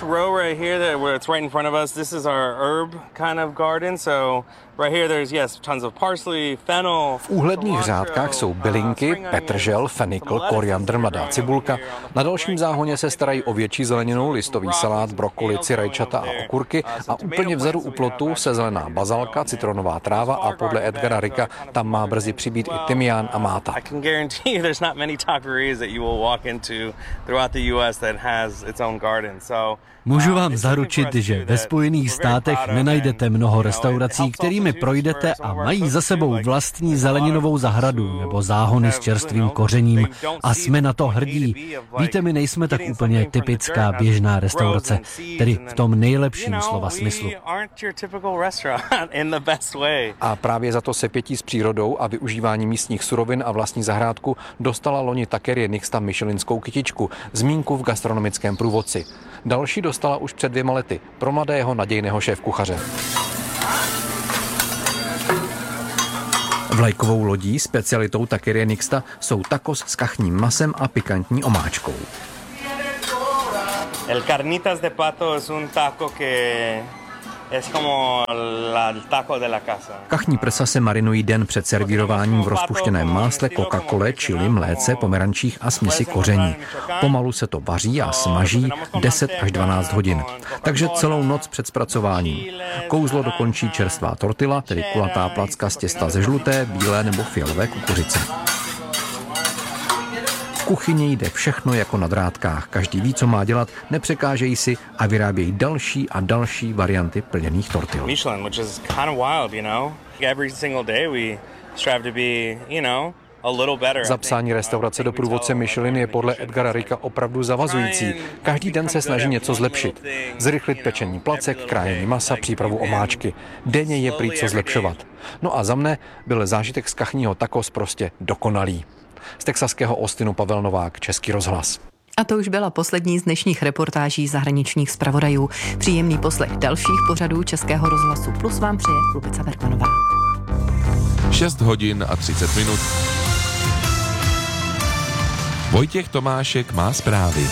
V úhledných řádkách jsou bylinky, petržel, fenikl, koriandr, mladá cibulka. Na dalším záhoně se starají o větší zeleninu, listový salát, brokolici, rajčata a okurky a úplně vzadu u plotu se zelená bazalka, citronová tráva a podle Edgara Ricka tam má brzy přibýt i tymián a máta. Můžu vám zaručit, že ve Spojených státech nenajdete mnoho restaurací, kterými projdete a mají za sebou vlastní zeleninovou zahradu nebo záhony s čerstvým kořením a jsme na to hrdí. Víte, my nejsme tak úplně typická běžná restaurace, tedy v tom nejlepším slova smyslu. A právě za to sepětí s přírodou a využívání místních surovin a vlastní zahrádku dostala loni Takerie Nixta michelinskou kytičku, zmínku v gastronomickém průvodci. Další dostala už před dvěma lety pro mladého nadějného šéfkuchaře. Vlajkovou lodí specialitou Takerie Nixta jsou tacos s kachním masem a pikantní omáčkou. El carnitas de pato es un taco que es como el taco de la casa. Kachní prsa se marinují den před servírováním v rozpuštěném másle, Coca-Cole, čili, mléce, pomerančích a směsi koření. Pomalu se to vaří a smaží deset až dvanáct hodin. Takže celou noc před zpracováním. Kouzlo dokončí čerstvá tortilla, tedy kulatá placka z těsta ze žluté, bílé nebo fialové kukuřice. V kuchyni jde všechno jako na drátkách. Každý ví, co má dělat, nepřekážejí si a vyrábějí další a další varianty plněných tortil. Michelin, which is kind of wild, you know. Every single day we strive to be, you know, a little better. Zapsání restaurace do průvodce Michelin je podle Edgara Ricka opravdu zavazující. Každý den se snaží něco zlepšit. Zrychlit pečení placek, krájení masa, přípravu omáčky. Denně je prý co zlepšovat. No a za mne byl zážitek z kachního tacos prostě dokonalý. Z texaského Austinu Pavel Novák, Český rozhlas. A to už byla poslední z dnešních reportáží zahraničních zpravodajů. Příjemný poslech dalších pořadů Českého rozhlasu Plus vám přeje Lubica Bergmanová. šest hodin a třicet minut. Vojtěch Tomášek má zprávy.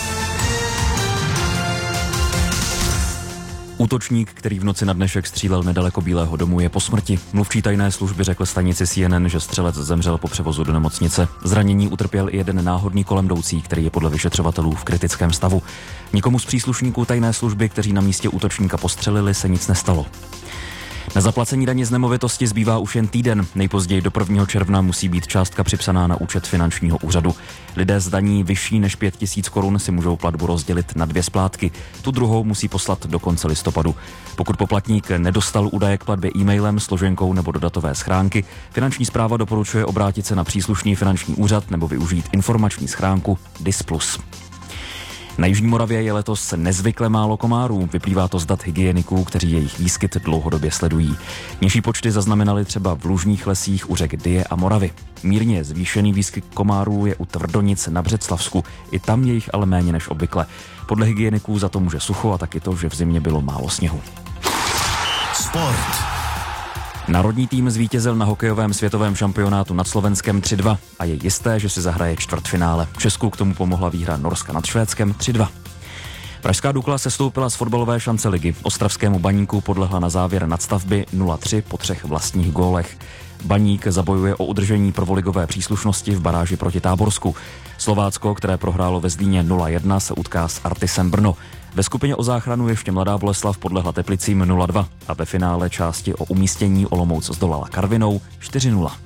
Útočník, který v noci na dnešek střílel nedaleko Bílého domu, je po smrti. Mluvčí tajné služby řekl stanici C N N, že střelec zemřel po převozu do nemocnice. Zranění utrpěl i jeden náhodný kolemjdoucí, který je podle vyšetřovatelů v kritickém stavu. Nikomu z příslušníků tajné služby, kteří na místě útočníka postřelili, se nic nestalo. Na zaplacení daně z nemovitosti zbývá už jen týden. Nejpozději do prvního června musí být částka připsaná na účet finančního úřadu. Lidé z daní vyšší než pět tisíc korun si můžou platbu rozdělit na dvě splátky. Tu druhou musí poslat do konce listopadu. Pokud poplatník nedostal údaje k platbě e-mailem, složenkou nebo do datové schránky, Finanční správa doporučuje obrátit se na příslušný finanční úřad nebo využít informační schránku D I S plus. Na Jižní Moravě je letos nezvykle málo komárů, vyplývá to z dat hygieniků, kteří jejich výskyt dlouhodobě sledují. Nižší počty zaznamenali třeba v lužních lesích u řek Dyje a Moravy. Mírně zvýšený výskyt komárů je u Tvrdonic na Břeclavsku, i tam je jich ale méně než obvykle. Podle hygieniků za to může sucho a taky to, že v zimě bylo málo sněhu. Sport. Národní tým zvítězil na hokejovém světovém šampionátu nad Slovenskem tři dva a je jisté, že si zahraje čtvrtfinále. Česku k tomu pomohla výhra Norska nad Švédskem tři dva. Pražská Dukla sestoupila z fotbalové šance ligy. Ostravskému Baníku podlehla na závěr nadstavby nula tři po třech vlastních gólech. Baník zabojuje o udržení prvoligové příslušnosti v baráži proti Táborsku. Slovácko, které prohrálo ve Zlíně nula jedna, se utká s Artisem Brno. Ve skupině o záchranu ještě Mladá Boleslav podlehla Teplicím nula dva a ve finále části o umístění Olomouc zdolala Karvinou čtyři nula.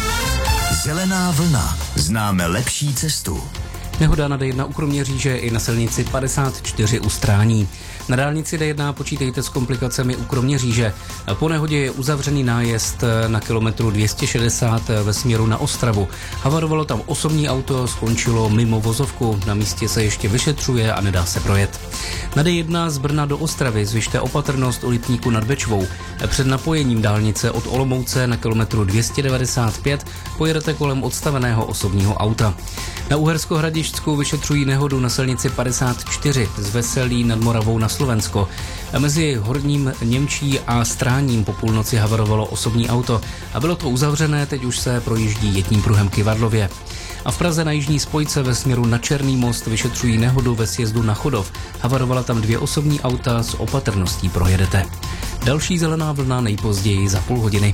Zelená vlna. Známe lepší cestu. Nehoda na D jedna u Kroměříže i na silnici padesát čtyři u Strání. Na dálnici D jedna počítejte s komplikacemi u Kroměříže. Po nehodě je uzavřený nájezd na kilometru dvě stě šedesát ve směru na Ostravu. Havarovalo tam osobní auto, skončilo mimo vozovku. Na místě se ještě vyšetřuje a nedá se projet. Na D jedna z Brna do Ostravy zvyšte opatrnost u Lipníku nad Bečvou. Před napojením dálnice od Olomouce na kilometru dvě stě devadesát pět pojedete kolem odstaveného osobního auta. Na Uhersko-Hradišťsku vyšetřují nehodu na silnici padesát čtyři z Veselí nad Moravou na Slovensko. Mezi Horním Němčí a Stráním po půlnoci havarovalo osobní auto a bylo to uzavřené, teď už se projíždí jedním pruhem k Ivadlově. A v Praze na jižní spojce ve směru na Černý most vyšetřují nehodu ve sjezdu na Chodov. Havarovala tam dvě osobní auta, s opatrností projedete. Další zelená vlna nejpozději za půl hodiny.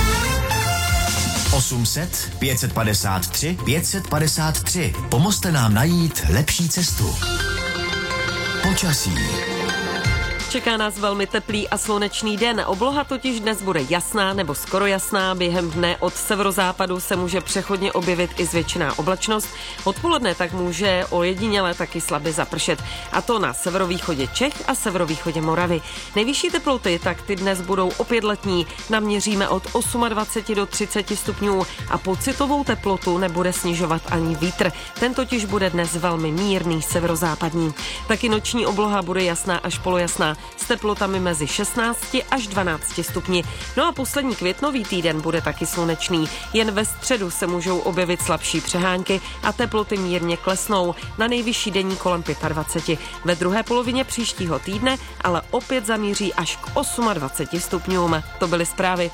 osm set, pět set padesát tři, pět set padesát tři. Pomozte nám najít lepší cestu. Počasí. Čeká nás velmi teplý a slunečný den. Obloha totiž dnes bude jasná nebo skoro jasná. Během dne od severozápadu se může přechodně objevit i zvětšená oblačnost. Odpoledne tak může ojediněle taky slabě zapršet. A to na severovýchodě Čech a severovýchodě Moravy. Nejvyšší teploty tak ty dnes budou opět letní. Naměříme od dvacet osm do třicet stupňů a pocitovou teplotu nebude snižovat ani vítr. Ten totiž bude dnes velmi mírný severozápadní. Taky noční obloha bude jasná až polojasná, s teplotami mezi šestnácti až dvanácti stupni. No a poslední květnový týden bude taky slunečný. Jen ve středu se můžou objevit slabší přehánky a teploty mírně klesnou. Na nejvyšší denní kolem dvacet pět. Ve druhé polovině příštího týdne ale opět zamíří až k dvaceti osmi stupňům. To byly zprávy.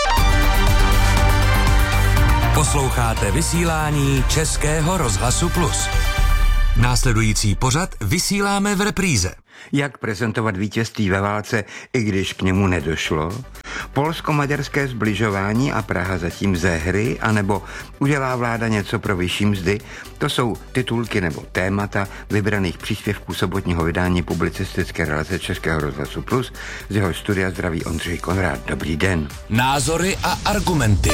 Posloucháte vysílání Českého rozhlasu Plus. Následující pořad vysíláme v repríze. Jak prezentovat vítězství ve válce, i když k němu nedošlo? Polsko-maďarské zbližování a Praha zatím ze hry, anebo udělá vláda něco pro vyšší mzdy? To jsou titulky nebo témata vybraných příspěvků sobotního vydání publicistické relace Českého rozhlasu Plus. Z jeho studia zdraví Ondřej Konrád. Dobrý den. Názory a argumenty.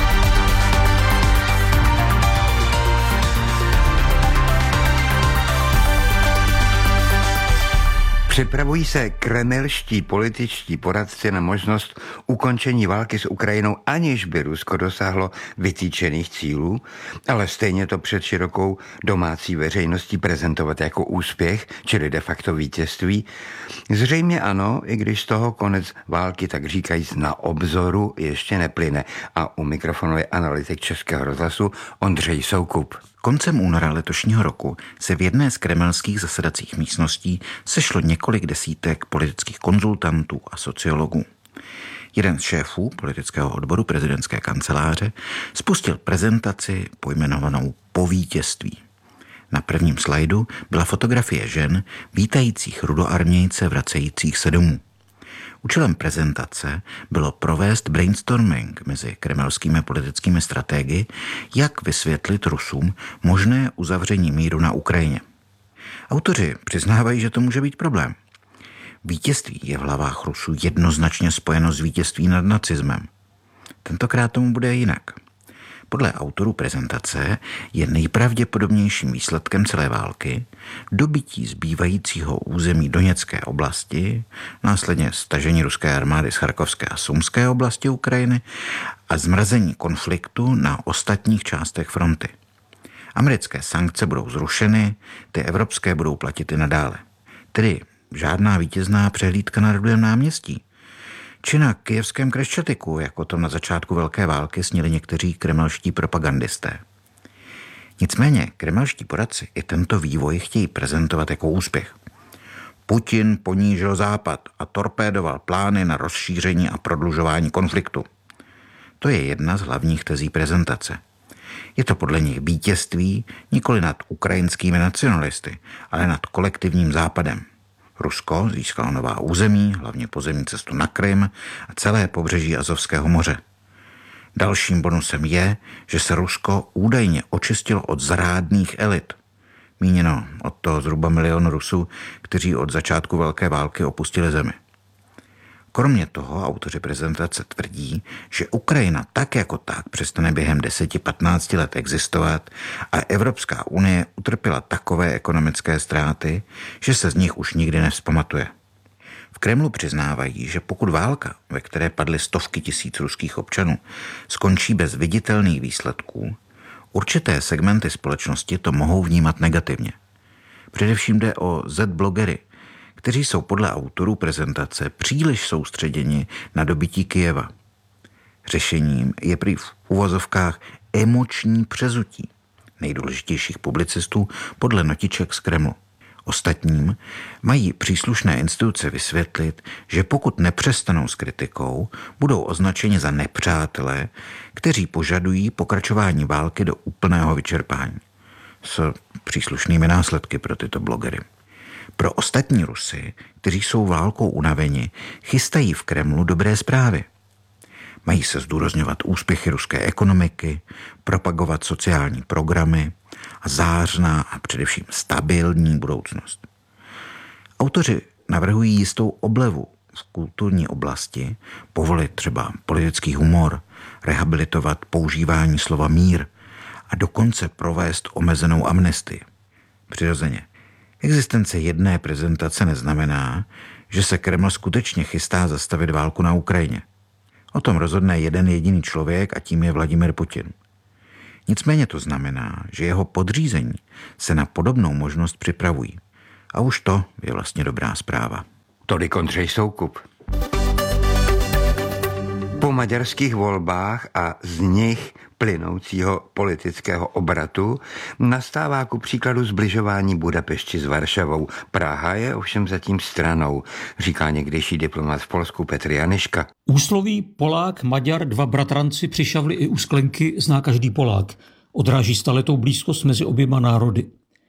Připravují se kremelští političtí poradci na možnost ukončení války s Ukrajinou, aniž by Rusko dosáhlo vytýčených cílů, ale stejně to před širokou domácí veřejností prezentovat jako úspěch, čili de facto vítězství. Zřejmě ano, i když z toho konec války, tak říkajíc, na obzoru ještě neplyne. A u mikrofonu je analytik Českého rozhlasu Ondřej Soukup. Koncem února letošního roku se v jedné z kremelských zasedacích místností sešlo několik desítek politických konzultantů a sociologů. Jeden z šéfů politického odboru prezidentské kanceláře spustil prezentaci pojmenovanou Po vítězství. Na prvním slajdu byla fotografie žen vítajících rudoarmějce vracejících se domů. Účelem prezentace bylo provést brainstorming mezi kremelskými politickými strategy, jak vysvětlit Rusům možné uzavření míru na Ukrajině. Autoři přiznávají, že to může být problém. Vítězství je v hlavách Rusů jednoznačně spojeno s vítězství nad nacismem. Tentokrát tomu bude jinak. Podle autorů prezentace je nejpravděpodobnějším výsledkem celé války dobytí zbývajícího území Doněcké oblasti, následně stažení ruské armády z Charkovské a Sumské oblasti Ukrajiny a zmrazení konfliktu na ostatních částech fronty. Americké sankce budou zrušeny, ty evropské budou platit i nadále. Tedy žádná vítězná přehlídka na Rudém náměstí. Či na kyjevském Kreščatiku, jako to na začátku velké války snili někteří kremelští propagandisté. Nicméně kremelští poradci i tento vývoj chtějí prezentovat jako úspěch. Putin ponížil Západ a torpédoval plány na rozšíření a prodlužování konfliktu. To je jedna z hlavních tezí prezentace. Je to podle nich vítězství nikoli nad ukrajinskými nacionalisty, ale nad kolektivním Západem. Rusko získalo nová území, hlavně pozemní cestu na Krym a celé pobřeží Azovského moře. Dalším bonusem je, že se Rusko údajně očistilo od zrádných elit. Míněno od toho zhruba milion Rusů, kteří od začátku velké války opustili zemi. Kromě toho autoři prezentace tvrdí, že Ukrajina tak jako tak přestane během deseti patnácti let existovat a Evropská unie utrpěla takové ekonomické ztráty, že se z nich už nikdy nevzpamatuje. V Kremlu přiznávají, že pokud válka, ve které padly stovky tisíc ruských občanů, skončí bez viditelných výsledků, určité segmenty společnosti to mohou vnímat negativně. Především jde o Z-blogery, kteří jsou podle autorů prezentace příliš soustředěni na dobytí Kyjeva. Řešením je prý v uvozovkách emoční přezutí nejdůležitějších publicistů podle notiček z Kremlu. Ostatním mají příslušné instituce vysvětlit, že pokud nepřestanou s kritikou, budou označeni za nepřátele, kteří požadují pokračování války do úplného vyčerpání. S příslušnými následky pro tyto blogery. Pro ostatní Rusy, kteří jsou válkou unaveni, chystají v Kremlu dobré zprávy. Mají se zdůrazňovat úspěchy ruské ekonomiky, propagovat sociální programy a zářná a především stabilní budoucnost. Autoři navrhují jistou oblevu v kulturní oblasti, povolit třeba politický humor, rehabilitovat používání slova mír a dokonce provést omezenou amnestii. Přirozeně, existence jedné prezentace neznamená, že se Kreml skutečně chystá zastavit válku na Ukrajině. O tom rozhodne jeden jediný člověk a tím je Vladimir Putin. Nicméně to znamená, že jeho podřízení se na podobnou možnost připravují. A už to je vlastně dobrá zpráva. Tolik Ondřej Soukup. Po maďarských volbách a z nich plynoucího politického obratu nastává ku příkladu zbližování Budapešti s Varšavou. Praha je ovšem zatím stranou, říká někdejší diplomat v Polsku Petr Janyška. Úsloví Polák, Maďar, dva bratranci přišavli i u sklenky, zná každý Polák. Odráží staletou blízkost mezi oběma národy.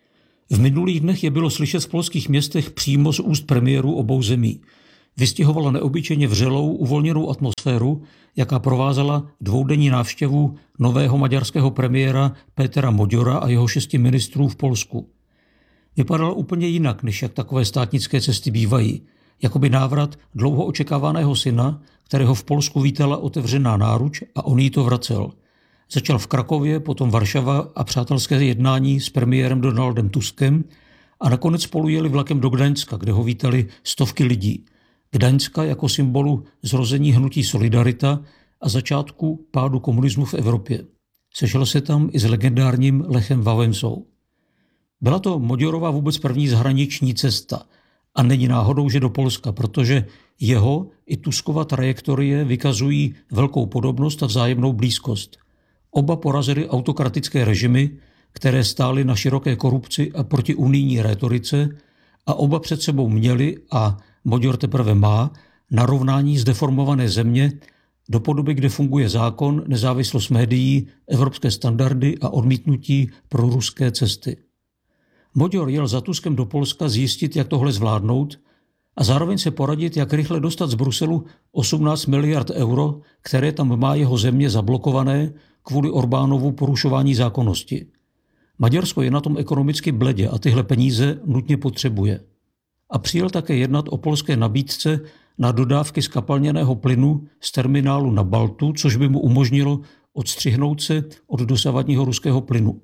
V minulých dnech je bylo slyšet v polských městech přímo z úst premiérů obou zemí. Vystihovala neobyčejně vřelou, uvolněnou atmosféru, jaká provázela dvoudenní návštěvu nového maďarského premiéra Pétera Moďora a jeho šesti ministrů v Polsku. Vypadala úplně jinak, než jak takové státnické cesty bývají. Jakoby návrat dlouho očekávaného syna, kterého v Polsku vítala otevřená náruč a on jí to vracel. Začal v Krakově, potom Varšava a přátelské jednání s premiérem Donaldem Tuskem a nakonec spolu jeli vlakem do Gdaňska, kde ho vítali stovky lidí. Gdaňska jako symbolu zrození hnutí Solidarita a začátku pádu komunismu v Evropě. Sešel se tam i s legendárním Lechem Wałęsą. Byla to Moďorova vůbec první zahraniční cesta a není náhodou, že do Polska, protože jeho i Tuskova trajektorie vykazují velkou podobnost a vzájemnou blízkost. Oba porazili autokratické režimy, které stály na široké korupci a proti unijní rétorice a oba před sebou měli a Moďor teprve má narovnání zdeformované země do podoby, kde funguje zákon, nezávislost médií, evropské standardy a odmítnutí pro ruské cesty. Moďor jel za Tuskem do Polska zjistit, jak tohle zvládnout a zároveň se poradit, jak rychle dostat z Bruselu osmnáct miliard euro, které tam má jeho země zablokované kvůli Orbánovu porušování zákonnosti. Maďarsko je na tom ekonomicky bledě a tyhle peníze nutně potřebuje. A přijel také jednat o polské nabídce na dodávky skapalněného plynu z terminálu na Baltu, což by mu umožnilo odstřihnout se od dosavadního ruského plynu.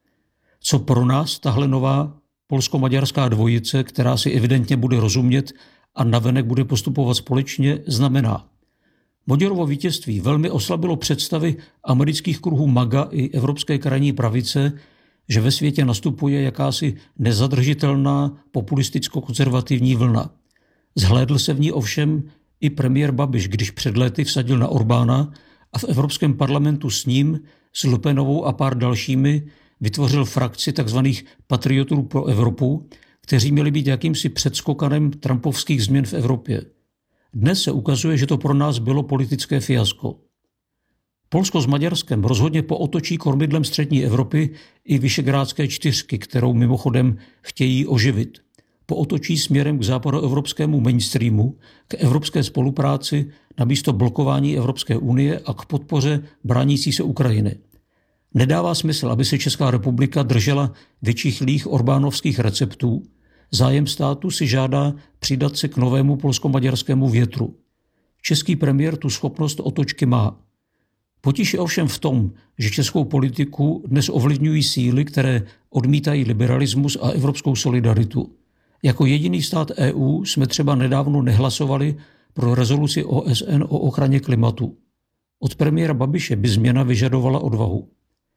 Co pro nás tahle nová polsko-maďarská dvojice, která si evidentně bude rozumět a navenek bude postupovat společně, znamená? Moďorovo vítězství velmi oslabilo představy amerických kruhů MAGA i evropské krajní pravice, že ve světě nastupuje jakási nezadržitelná populisticko-konzervativní vlna. Zhlédl se v ní ovšem i premiér Babiš, když před léty vsadil na Orbána a v Evropském parlamentu s ním, s Le Penovou a pár dalšími vytvořil frakci tzv. Patriotů pro Evropu, kteří měli být jakýmsi předskokanem trumpovských změn v Evropě. Dnes se ukazuje, že to pro nás bylo politické fiasko. Polsko s Maďarskem rozhodně pootočí kormidlem střední Evropy i Visegrádské čtyřky, kterou mimochodem chtějí oživit. Pootočí směrem k západoevropskému mainstreamu, k evropské spolupráci namísto blokování Evropské unie a k podpoře bránící se Ukrajiny. Nedává smysl, aby se Česká republika držela vyčichlých orbánovských receptů. Zájem státu si žádá přidat se k novému polsko-maďarskému větru. Český premiér tu schopnost otočky má. Potíž je ovšem v tom, že českou politiku dnes ovlivňují síly, které odmítají liberalismus a evropskou solidaritu. Jako jediný stát E U jsme třeba nedávno nehlasovali pro rezoluci O S N o ochraně klimatu. Od premiéra Babiše by změna vyžadovala odvahu.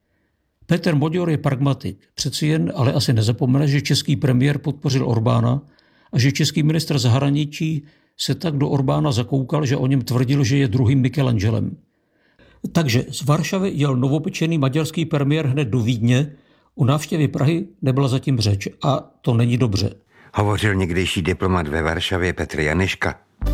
Petr Moďor je pragmatik. Přeci jen ale asi nezapomene, že český premiér podpořil Orbána a že český ministr zahraničí se tak do Orbána zakoukal, že o něm tvrdil, že je druhým Michelangelem. Takže z Varšavy jel novopečený maďarský premiér hned do Vídně, o návštěvě Prahy nebyla zatím řeč a to není dobře. Hovořil někdejší diplomat ve Varšavě Petr Janeška.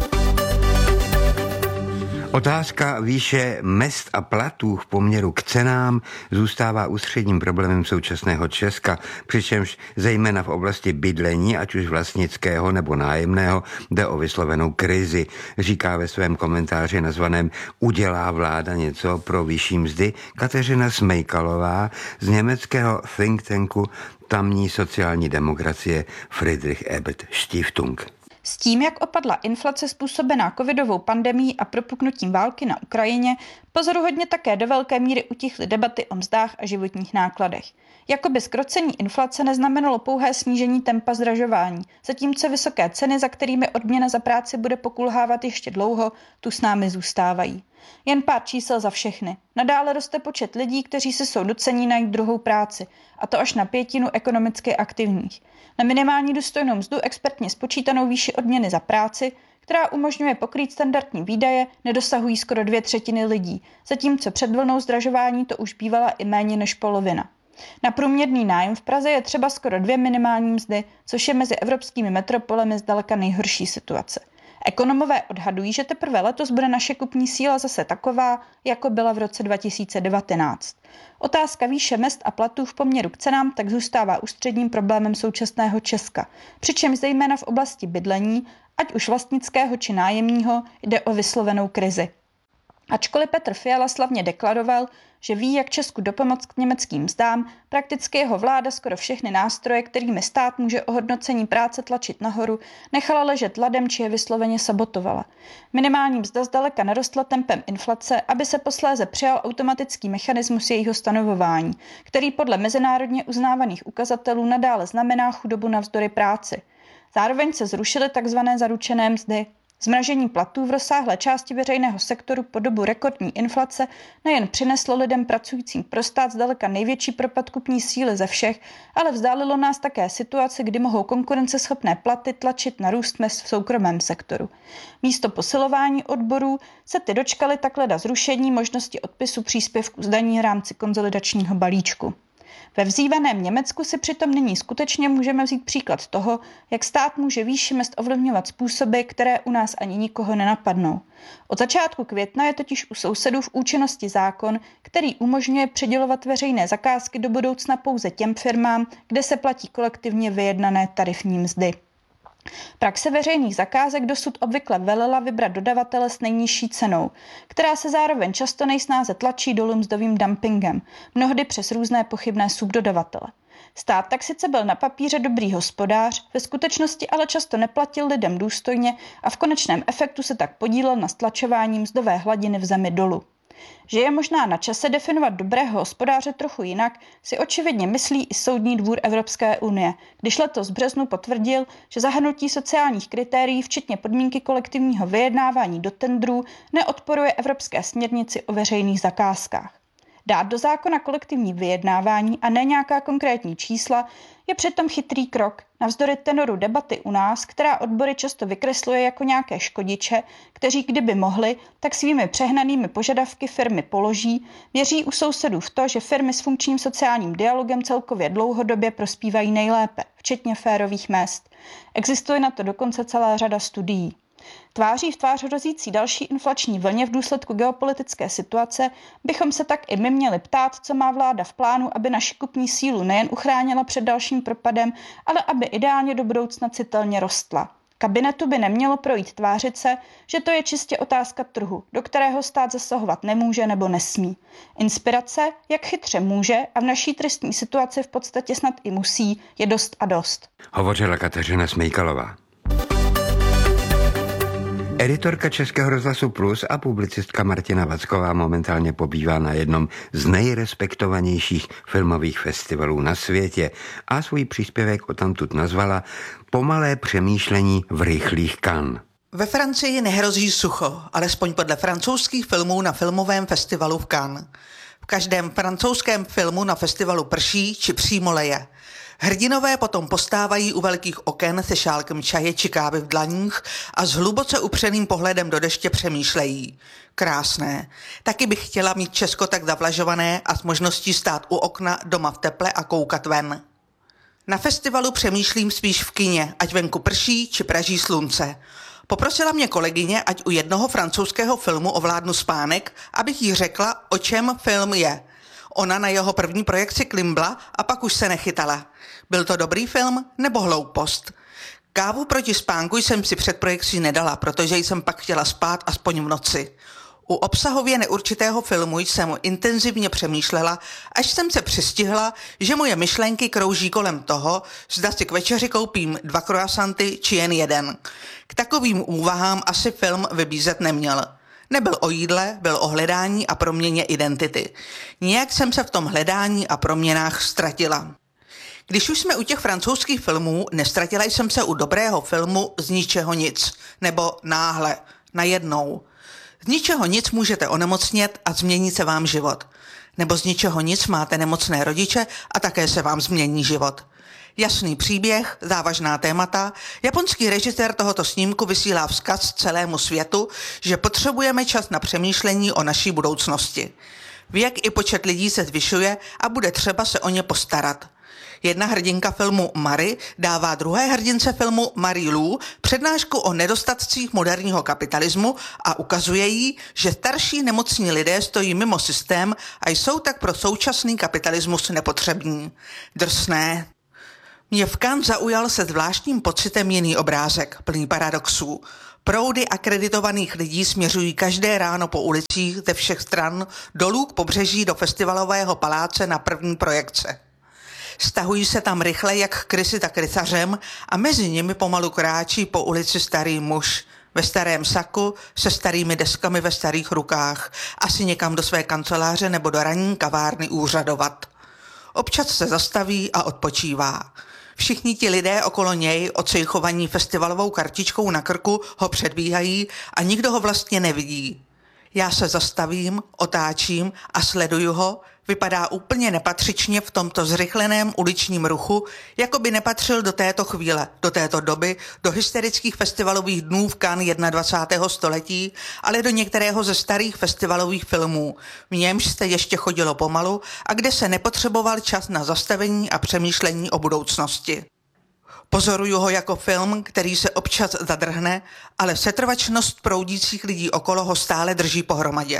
Otázka výše mezd a platů v poměru k cenám zůstává ústředním problémem současného Česka, přičemž zejména v oblasti bydlení, ať už vlastnického nebo nájemného, jde o vyslovenou krizi, říká ve svém komentáři nazvaném Udělá vláda něco pro vyšší mzdy Kateřina Smejkalová z německého think tanku tamní sociální demokracie Friedrich Ebert Stiftung. S tím, jak opadla inflace způsobená covidovou pandemií a propuknutím války na Ukrajině, pozoruhodně také do velké míry utichly debaty o mzdách a životních nákladech. Jakoby zkrocení inflace neznamenalo pouhé snížení tempa zdražování, zatímco vysoké ceny, za kterými odměna za práci bude pokulhávat ještě dlouho, tu s námi zůstávají. Jen pár čísel za všechny. Nadále roste počet lidí, kteří si jsou nuceni najít druhou práci, a to až na pětinu ekonomicky aktivních. Na minimální důstojnou mzdu expertně spočítanou výši odměny za práci, která umožňuje pokrýt standardní výdaje, nedosahují skoro dvě třetiny lidí, zatímco před vlnou zdražování to už bývala i méně než polovina. Na průměrný nájem v Praze je třeba skoro dvě minimální mzdy, což je mezi evropskými metropolemi zdaleka nejhorší situace. Ekonomové odhadují, že teprve letos bude naše kupní síla zase taková, jako byla v roce dva tisíce devatenáct. Otázka výše mezd a platů v poměru k cenám tak zůstává ústředním problémem současného Česka, přičemž zejména v oblasti bydlení, ať už vlastnického či nájemního, jde o vyslovenou krizi. Ačkoliv Petr Fiala slavně deklaroval, že ví, jak Česku dopomoct k německým mzdám, prakticky jeho vláda skoro všechny nástroje, kterými stát může ohodnocení práce tlačit nahoru, nechala ležet ladem či je vysloveně sabotovala. Minimální mzda zdaleka nerostla tempem inflace, aby se posléze přijal automatický mechanismus jejího stanovování, který podle mezinárodně uznávaných ukazatelů nadále znamená chudobu navzdory práci. Zároveň se zrušily tzv. Zaručené mzdy. Zmražení platů v rozsáhlé části veřejného sektoru po dobu rekordní inflace nejen přineslo lidem pracujícím pro stát zdaleka největší propad kupní síly ze všech, ale vzdálilo nás také situaci, kdy mohou konkurenceschopné platy tlačit na růst mezd v soukromém sektoru. Místo posilování odborů se ty dočkaly takleda zrušení možnosti odpisu příspěvků z daní v rámci konsolidačního balíčku. Ve vzývaném Německu si přitom nyní skutečně můžeme vzít příklad toho, jak stát může výši mezd ovlivňovat způsoby, které u nás ani nikoho nenapadnou. Od začátku května je totiž u sousedů v účinnosti zákon, který umožňuje přidělovat veřejné zakázky do budoucna pouze těm firmám, kde se platí kolektivně vyjednané tarifní mzdy. Praxe veřejných zakázek dosud obvykle velela vybrat dodavatele s nejnižší cenou, která se zároveň často nejsnáze tlačí dolů mzdovým dumpingem, mnohdy přes různé pochybné subdodavatele. Stát tak sice byl na papíře dobrý hospodář, ve skutečnosti ale často neplatil lidem důstojně a v konečném efektu se tak podílel na stlačování mzdové hladiny v zemi dolů. Že je možná na čase definovat dobrého hospodáře trochu jinak, si očividně myslí i Soudní dvůr Evropské unie, když letos v březnu potvrdil, že zahrnutí sociálních kritérií, včetně podmínky kolektivního vyjednávání do tendrů, neodporuje evropské směrnici o veřejných zakázkách. Dát do zákona kolektivní vyjednávání a ne nějaká konkrétní čísla je přitom chytrý krok, navzdory tenoru debaty u nás, která odbory často vykresluje jako nějaké škodiče, kteří kdyby mohli, tak svými přehnanými požadavky firmy položí, věří u sousedů v to, že firmy s funkčním sociálním dialogem celkově dlouhodobě prospívají nejlépe, včetně férových mezd. Existuje na to dokonce celá řada studií. Tváří v tvář hrozící další inflační vlně v důsledku geopolitické situace bychom se tak i my měli ptát, co má vláda v plánu, aby naši kupní sílu nejen uchránila před dalším propadem, ale aby ideálně do budoucna citelně rostla. Kabinetu by nemělo projít tvářit se, že to je čistě otázka trhu, do kterého stát zasahovat nemůže nebo nesmí. Inspirace, jak chytře může a v naší tristní situaci v podstatě snad i musí, je dost a dost. Hovořila Kateřina Smejkalová. Editorka Českého rozhlasu Plus a publicistka Martina Vacková momentálně pobývá na jednom z nejrespektovanějších filmových festivalů na světě a svůj příspěvek odtamtud nazvala Pomalé přemýšlení v rychlých Cannes. Ve Francii nehrozí sucho, alespoň podle francouzských filmů na filmovém festivalu v Cannes. V každém francouzském filmu na festivalu prší či přímo leje. Hrdinové potom postávají u velkých oken se šálkem čaje či kávy v dlaních a s hluboce upřeným pohledem do deště přemýšlejí. Krásné. Taky bych chtěla mít Česko tak zavlažované a s možností stát u okna doma v teple a koukat ven. Na festivalu přemýšlím spíš v kině, ať venku prší či praží slunce. Poprosila mě kolegyně, ať u jednoho francouzského filmu ovládnu spánek, abych jí řekla, o čem film je. Ona na jeho první projekci klimbla a pak už se nechytala. Byl to dobrý film nebo hloupost? Kávu proti spánku jsem si před projekcí nedala, protože jsem pak chtěla spát aspoň v noci. U obsahově neurčitého filmu jsem intenzivně přemýšlela, až jsem se přistihla, že moje myšlenky krouží kolem toho, zda si k večeři koupím dva croissanty či jen jeden. K takovým úvahám asi film vybízet neměl. Nebyl o jídle, byl o hledání a proměně identity. Nějak jsem se v tom hledání a proměnách ztratila. Když už jsme u těch francouzských filmů, nestratila jsem se u dobrého filmu Z ničeho nic, nebo Náhle, najednou. Z ničeho nic můžete onemocnět a změní se vám život. Nebo z ničeho nic máte nemocné rodiče a také se vám změní život. Jasný příběh, závažná témata, japonský režisér tohoto snímku vysílá vzkaz celému světu, že potřebujeme čas na přemýšlení o naší budoucnosti. Věk i počet lidí se zvyšuje a bude třeba se o ně postarat. Jedna hrdinka filmu Marie dává druhé hrdince filmu Marie Lou přednášku o nedostatcích moderního kapitalismu a ukazuje jí, že starší nemocní lidé stojí mimo systém a jsou tak pro současný kapitalismus nepotřební. Drsné. Mě v Cannes zaujal se zvláštním pocitem jiný obrázek, plný paradoxů. Proudy akreditovaných lidí směřují každé ráno po ulicích ze všech stran dolů k pobřeží do festivalového paláce na první projekce. Stahují se tam rychle jak krysy, tak rysařem a mezi nimi pomalu kráčí po ulici starý muž ve starém saku se starými deskami ve starých rukách, asi někam do své kanceláře nebo do ranní kavárny úřadovat. Občas se zastaví a odpočívá. Všichni ti lidé okolo něj, ocejchovaní festivalovou kartičkou na krku, ho předbíhají a nikdo ho vlastně nevidí. Já se zastavím, otáčím a sleduju ho. Vypadá úplně nepatřičně v tomto zrychleném uličním ruchu, jako by nepatřil do této chvíle, do této doby, do hysterických festivalových dnů v Cannes dvacátého prvního století, ale do některého ze starých festivalových filmů, v němž se ještě chodilo pomalu a kde se nepotřeboval čas na zastavení a přemýšlení o budoucnosti. Pozoruju ho jako film, který se občas zadrhne, ale setrvačnost proudících lidí okolo ho stále drží pohromadě.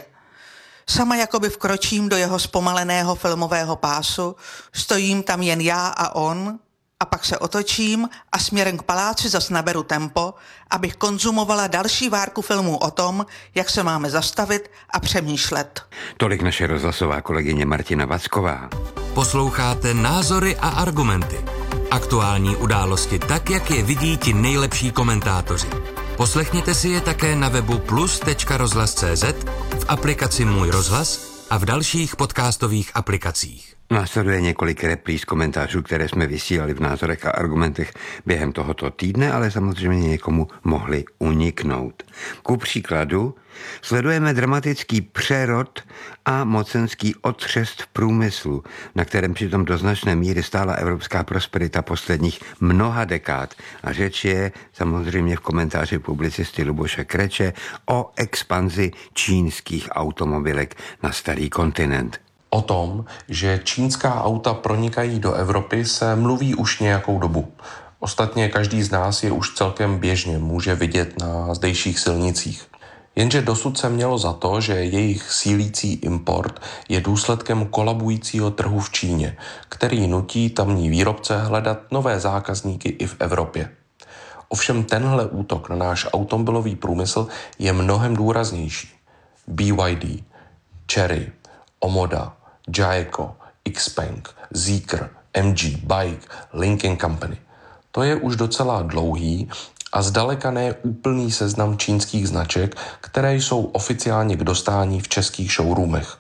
Sama jakoby vkročím do jeho zpomaleného filmového pásu, stojím tam jen já a on a pak se otočím a směrem k paláci zas naberu tempo, abych konzumovala další várku filmů o tom, jak se máme zastavit a přemýšlet. Tolik naše rozhlasová kolegyně Martina Vacková. Posloucháte Názory a argumenty. Aktuální události tak, jak je vidí ti nejlepší komentátoři. Poslechněte si je také na webu plus tečka rozhlas tečka cé zet, v aplikaci Můj rozhlas a v dalších podcastových aplikacích. Následuje několik repríz komentářů, které jsme vysílali v Názorech a argumentech během tohoto týdne, ale samozřejmě někomu mohli uniknout. Ku příkladu sledujeme dramatický přerod a mocenský otřest v průmyslu, na kterém přitom do značné míry stála evropská prosperita posledních mnoha dekád. A řeč je samozřejmě v komentáři publicisty Luboše Kreče o expanzi čínských automobilek na starý kontinent. O tom, že čínská auta pronikají do Evropy, se mluví už nějakou dobu. Ostatně každý z nás je už celkem běžně může vidět na zdejších silnicích. Jenže dosud se mělo za to, že jejich sílící import je důsledkem kolabujícího trhu v Číně, který nutí tamní výrobce hledat nové zákazníky i v Evropě. Ovšem tenhle útok na náš automobilový průmysl je mnohem důraznější. B Y D, Chery, Omoda, Jayco, Xpeng, Zeekr, M G, Bike, Lincoln Company. To je už docela dlouhý a zdaleka ne úplný seznam čínských značek, které jsou oficiálně k dostání v českých showroomech.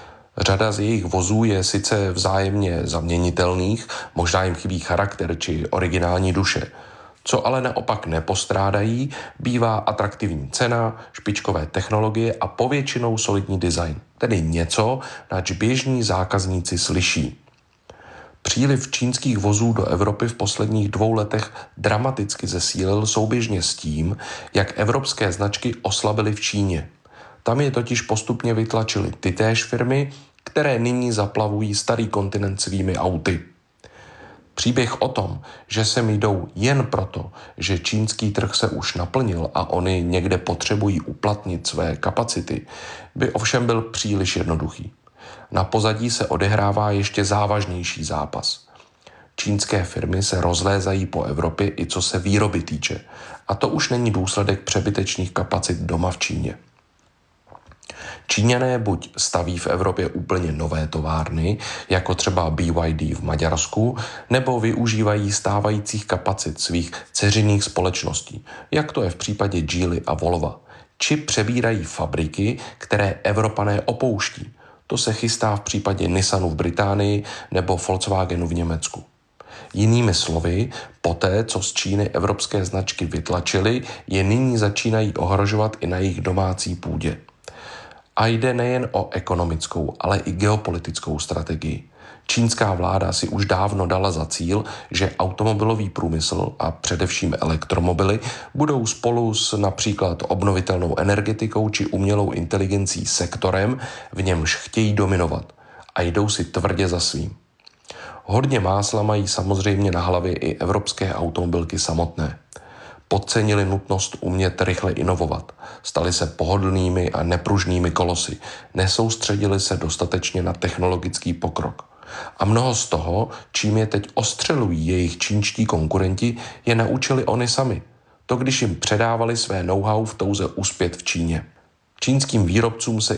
Řada z jejich vozů je sice vzájemně zaměnitelných, možná jim chybí charakter či originální duše. Co ale naopak nepostrádají, bývá atraktivní cena, špičkové technologie a povětšinou solidní design, tedy něco, nač běžní zákazníci slyší. Příliv čínských vozů do Evropy v posledních dvou letech dramaticky zesílil souběžně s tím, jak evropské značky oslabily v Číně. Tam je totiž postupně vytlačily tytéž firmy, které nyní zaplavují starý kontinent svými auty. Příběh o tom, že sem jdou jen proto, že čínský trh se už naplnil a oni někde potřebují uplatnit své kapacity, by ovšem byl příliš jednoduchý. Na pozadí se odehrává ještě závažnější zápas. Čínské firmy se rozlézají po Evropě i co se výroby týče, a to už není důsledek přebytečných kapacit doma v Číně. Číňané buď staví v Evropě úplně nové továrny, jako třeba B Y D v Maďarsku, nebo využívají stávajících kapacit svých dceřinných společností, jak to je v případě Geely a Volva, či přebírají fabriky, které Evropané opouští. To se chystá v případě Nissanu v Británii nebo Volkswagenu v Německu. Jinými slovy, poté, co z Číny evropské značky vytlačily, je nyní začínají ohrožovat i na jejich domácí půdě. A jde nejen o ekonomickou, ale i geopolitickou strategii. Čínská vláda si už dávno dala za cíl, že automobilový průmysl a především elektromobily budou spolu s například obnovitelnou energetikou či umělou inteligencí sektorem, v němž chtějí dominovat, a jdou si tvrdě za svým. Hodně másla mají samozřejmě na hlavě i evropské automobilky samotné. Podcenili nutnost umět rychle inovovat, stali se pohodlnými a nepružnými kolosy, nesoustředili se dostatečně na technologický pokrok. A mnoho z toho, čím je teď ostřelují jejich čínští konkurenti, je naučili oni sami. To, když jim předávali své know-how v touze uspět v Číně. Čínským výrobcům se